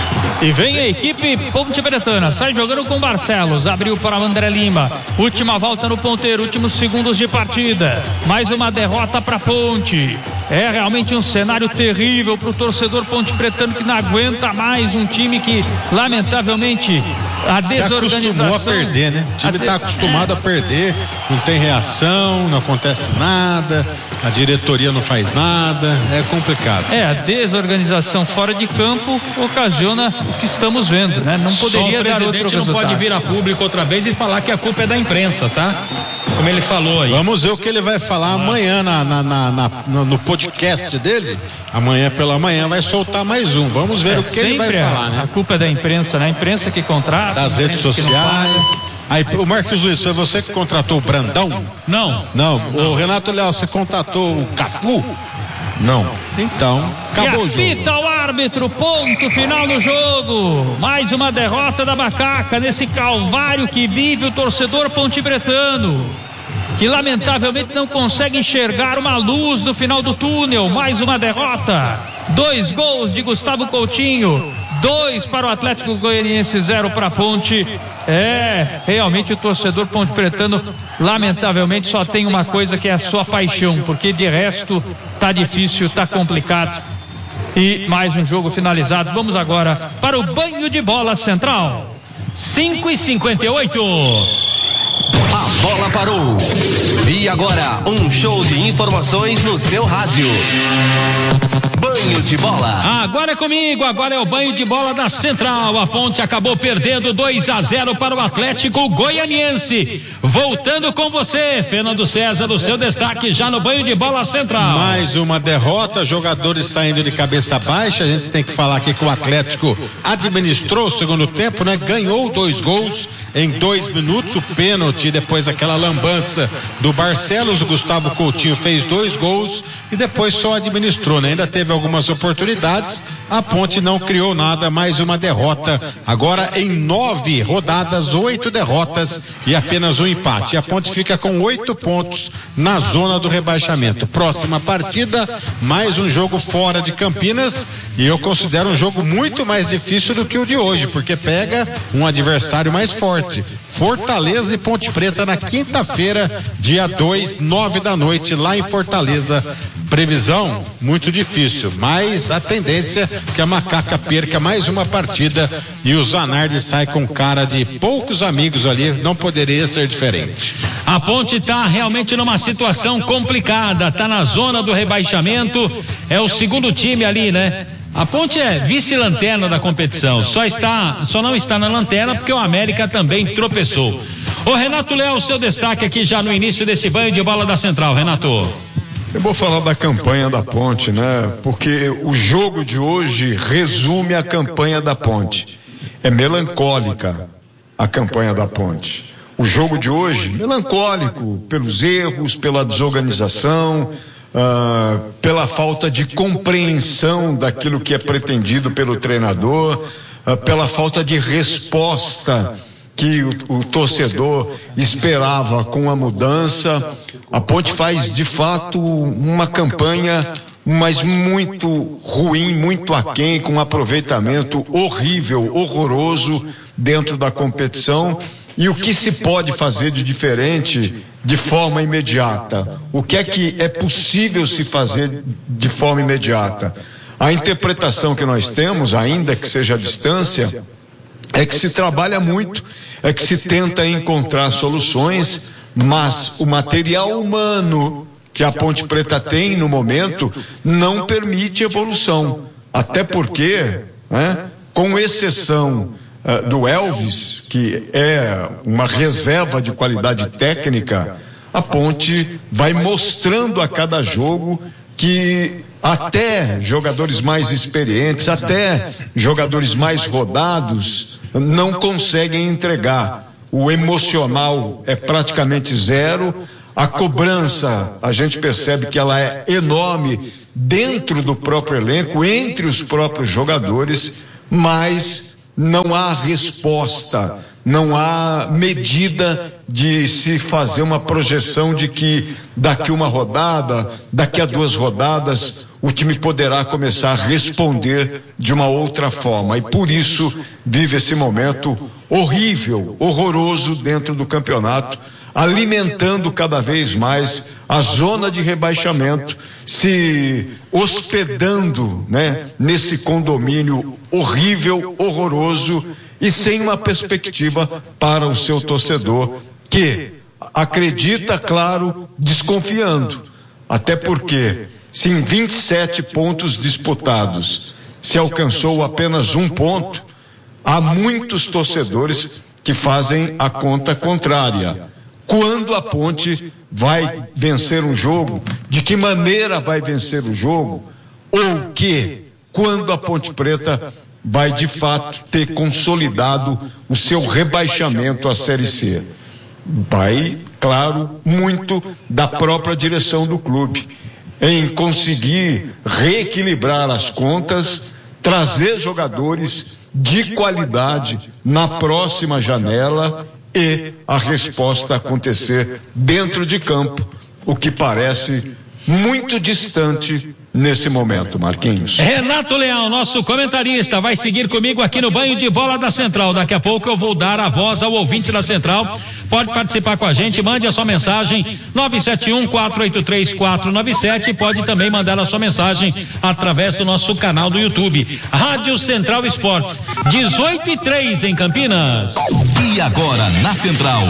E vem a equipe Ponte Pretana, sai jogando com Barcelos, abriu para o André Lima, última volta no ponteiro, últimos segundos de partida, mais uma derrota para Ponte. É realmente um cenário terrível para o torcedor Ponte Pretano, que não aguenta mais um time que lamentavelmente a desorganização. Se acostumou a perder, né? O time está acostumado é. a perder, não tem reação, não acontece nada, a diretoria não faz nada, é complicado. É, a desorganização fora de campo ocasiona o que estamos vendo, né? Não poderia Só dar outro resultado. Não pode vir a público outra vez e falar que a culpa é da imprensa, tá? Como ele falou aí. Vamos ver o que ele vai falar ah. amanhã na, na, na, na, no podcast dele. Amanhã pela manhã vai soltar mais um. Vamos ver é, o que ele vai a, falar, né? A culpa é da imprensa, né? A imprensa que contrata. Das redes sociais. Aí, o Marcos Luiz, foi você que contratou o Brandão? Não. Não. O Renato Leal, você contratou o Cafu? Não. Então, acabou o jogo. E apita o árbitro, ponto final no jogo. Mais uma derrota da Macaca nesse calvário que vive o torcedor pontepretano, que lamentavelmente não consegue enxergar uma luz no final do túnel. Mais uma derrota. Dois gols de Gustavo Coutinho, dois para o Atlético Goianiense, zero para a Ponte. É, realmente o torcedor pontepretano lamentavelmente só tem uma coisa, que é a sua paixão, porque de resto tá difícil, tá complicado. E mais um jogo finalizado. Vamos agora para o banho de bola central. cinco e cinquenta e oito. A bola parou. E agora um show de informações no seu rádio. Banho de bola. Agora é comigo, agora é o banho de bola da Central. A Ponte acabou perdendo dois a zero para o Atlético Goianiense. Voltando com você, Fernando César, o seu destaque já no banho de bola Central. Mais uma derrota, jogadores saindo de cabeça baixa. A gente tem que falar aqui que o Atlético administrou o segundo tempo, né? Ganhou dois gols em dois minutos, o pênalti depois daquela lambança do Barcelos. O Gustavo Coutinho fez dois gols e depois só administrou, né? Ainda teve algumas oportunidades, a Ponte não criou nada. Mais uma derrota, agora em nove rodadas, oito derrotas e apenas um empate. A Ponte fica com oito pontos na zona do rebaixamento. Próxima partida, mais um jogo fora de Campinas, e eu considero um jogo muito mais difícil do que o de hoje, porque pega um adversário mais forte. Fortaleza e Ponte Preta na quinta-feira, dia dois, nove da noite, lá em Fortaleza. Previsão muito difícil, mas a tendência é que a Macaca perca mais uma partida e o Zanardi sai com cara de poucos amigos ali. Não poderia ser diferente. A Ponte está realmente numa situação complicada, está na zona do rebaixamento, é o segundo time ali, né? A Ponte é vice-lanterna da competição, só está, só não está na lanterna porque o América também tropeçou. Ô Renato Leal, seu destaque aqui já no início desse banho de bola da Central, Renato. Eu vou falar da campanha da Ponte, né? Porque o jogo de hoje resume a campanha da Ponte. É melancólica a campanha da Ponte. O jogo de hoje, melancólico pelos erros, pela desorganização, uh, pela falta de compreensão daquilo que é pretendido pelo treinador, uh, pela falta de resposta que o, o torcedor esperava com a mudança. A Ponte faz de fato uma campanha mas muito ruim, muito aquém, com um aproveitamento horrível, horroroso dentro da competição. E o que se pode fazer de diferente de forma imediata? O que é que é possível se fazer de forma imediata? A interpretação que nós temos, ainda que seja à distância, é que se trabalha muito, é que se tenta encontrar soluções, mas o material humano que a Ponte Preta tem no momento não permite evolução, até porque, né, com exceção uh, do Elvis, que é uma reserva de qualidade técnica, a Ponte vai mostrando a cada jogo que até jogadores mais experientes, até jogadores mais rodados não conseguem entregar. O emocional é praticamente zero. A cobrança, a gente percebe que ela é enorme dentro do próprio elenco, entre os próprios jogadores, mas não há resposta, não há medida de se fazer uma projeção de que daqui uma rodada, daqui a duas rodadas, o time poderá começar a responder de uma outra forma. E por isso vive esse momento horrível, horroroso dentro do campeonato, alimentando cada vez mais a zona de rebaixamento, se hospedando, né, nesse condomínio horrível, horroroso e sem uma perspectiva para o seu torcedor, que acredita, claro, desconfiando. Até porque, se em vinte e sete pontos disputados se alcançou apenas um ponto, há muitos torcedores que fazem a conta contrária. Quando a Ponte vai vencer um jogo, de que maneira vai vencer o jogo, ou que, quando a Ponte Preta vai de fato ter consolidado o seu rebaixamento à Série C. Vai, claro, muito da própria direção do clube, em conseguir reequilibrar as contas, trazer jogadores de qualidade na próxima janela e a resposta acontecer dentro de campo, o que parece muito distante nesse momento, Marquinhos. Renato Leão, nosso comentarista, vai seguir comigo aqui no Banho de Bola da Central. Daqui a pouco eu vou dar a voz ao ouvinte da Central. Pode participar com a gente, mande a sua mensagem nove sete um, quatro oito três, quatro nove sete. Pode também mandar a sua mensagem através do nosso canal do YouTube. Rádio Central Esportes, dezoito e três em Campinas. E agora na Central,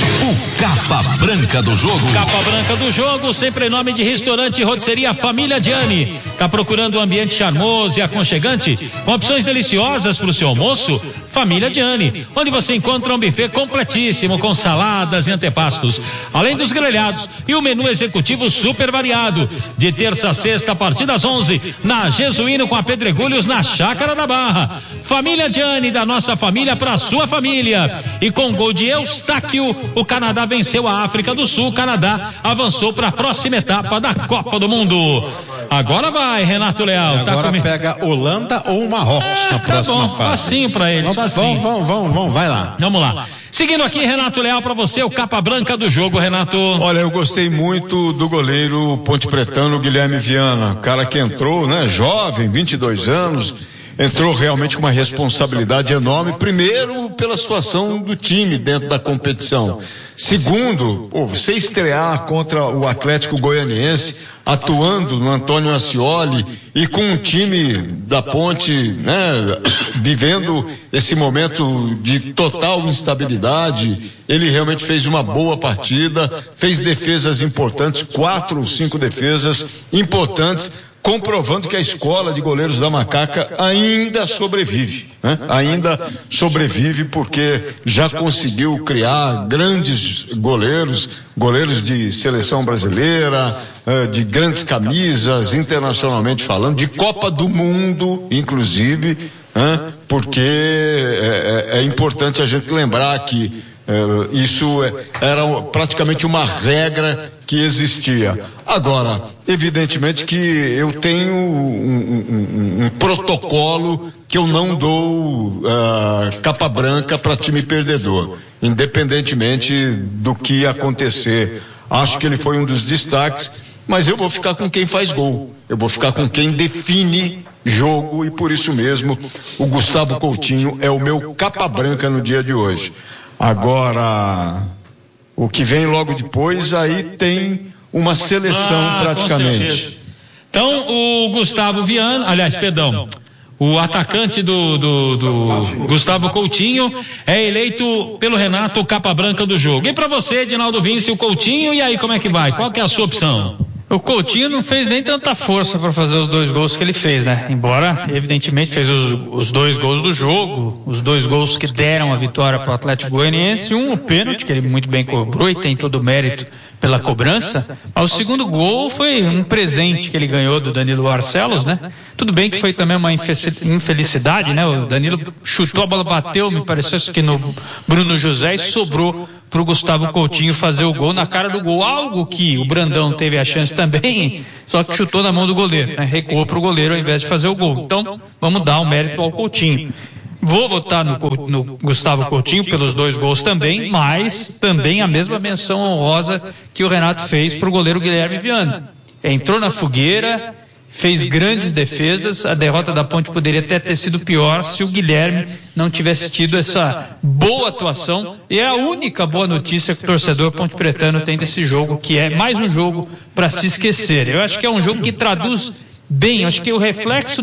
o Capa Branca do Jogo. Capa Branca do Jogo, sempre em nome de Restaurante e Rotisseria Família Diani. Tá procurando um ambiente charmoso e aconchegante, com opções deliciosas para o seu almoço? Família Diani, onde você encontra um buffet completíssimo com saladas e antepastos, além dos grelhados e o menu executivo super variado, de terça a sexta a partir das onze, na Jesuíno com a Pedregulhos, na Chácara da Barra. Família Diani, da nossa família para a sua família. E com gol de Eustáquio, o Canadá venceu a África do Sul. O Canadá avançou para a próxima etapa da Copa do Mundo. Agora vai, Renato Leal. Agora tá com... pega Holanda ou Marrocos é, na tá próxima bom, fase. Facinho pra eles, vamos, facinho. Vamos, vamos, vamos, vai lá. Vamos lá. Seguindo aqui, Renato Leal, pra você, o Capa Branca do jogo, Renato. Olha, eu gostei muito do goleiro ponte pretano Guilherme Viana, cara que entrou, né, jovem, vinte e dois anos, entrou realmente com uma responsabilidade enorme, primeiro pela situação do time dentro da competição. Segundo, pô, você estrear contra o Atlético Goianiense, atuando no Antônio Ascioli e com um time da Ponte, né, vivendo esse momento de total instabilidade, ele realmente fez uma boa partida, fez defesas importantes, quatro ou cinco defesas importantes, comprovando que a escola de goleiros da Macaca ainda sobrevive, né? Ainda sobrevive porque já conseguiu criar grandes goleiros, goleiros de seleção brasileira, de grandes camisas, internacionalmente falando, de Copa do Mundo, inclusive, né? Porque é, é importante a gente lembrar que é, isso é, era praticamente uma regra que existia. Agora, evidentemente que eu tenho um, um, um protocolo que eu não dou uh, capa branca para time perdedor, independentemente do que acontecer. Acho que ele foi um dos destaques mas eu vou ficar com quem faz gol, eu vou ficar com quem define jogo e por isso mesmo o Gustavo Coutinho é o meu capa branca no dia de hoje. Agora, o que vem logo depois, aí tem uma seleção ah, praticamente. Então, o Gustavo Viana, aliás, perdão, o atacante do, do, do Gustavo Coutinho é eleito pelo Renato o capa branca do jogo. E para você, Edinaldo Vinci, o Coutinho, e aí como é que vai? Qual que é a sua opção? O Coutinho não fez nem tanta força para fazer os dois gols que ele fez, né? Embora, evidentemente, fez os, os dois gols do jogo, os dois gols que deram a vitória para o Atlético Goianiense, um o pênalti, que ele muito bem cobrou e tem todo o mérito pela cobrança. Mas o segundo gol foi um presente que ele ganhou do Danilo Barcelos, né? Tudo bem que foi também uma infelicidade, né? O Danilo chutou, a bola bateu, me pareceu que no Bruno José, e sobrou para o Gustavo Coutinho fazer o gol na cara do gol, algo que o Brandão teve a chance também, só que chutou na mão do goleiro, né? Recuou para o goleiro ao invés de fazer o gol. Então, vamos dar o mérito ao Coutinho. Vou votar no, no Gustavo Coutinho pelos dois gols também, mas também a mesma menção honrosa que o Renato fez para o goleiro Guilherme Viana. Entrou na fogueira, fez grandes defesas, a derrota da Ponte poderia até ter sido pior se o Guilherme não tivesse tido essa boa atuação, e é a única boa notícia que o torcedor pontepretano tem desse jogo, que é mais um jogo para se esquecer. Eu acho que é um jogo que traduz bem, acho que o reflexo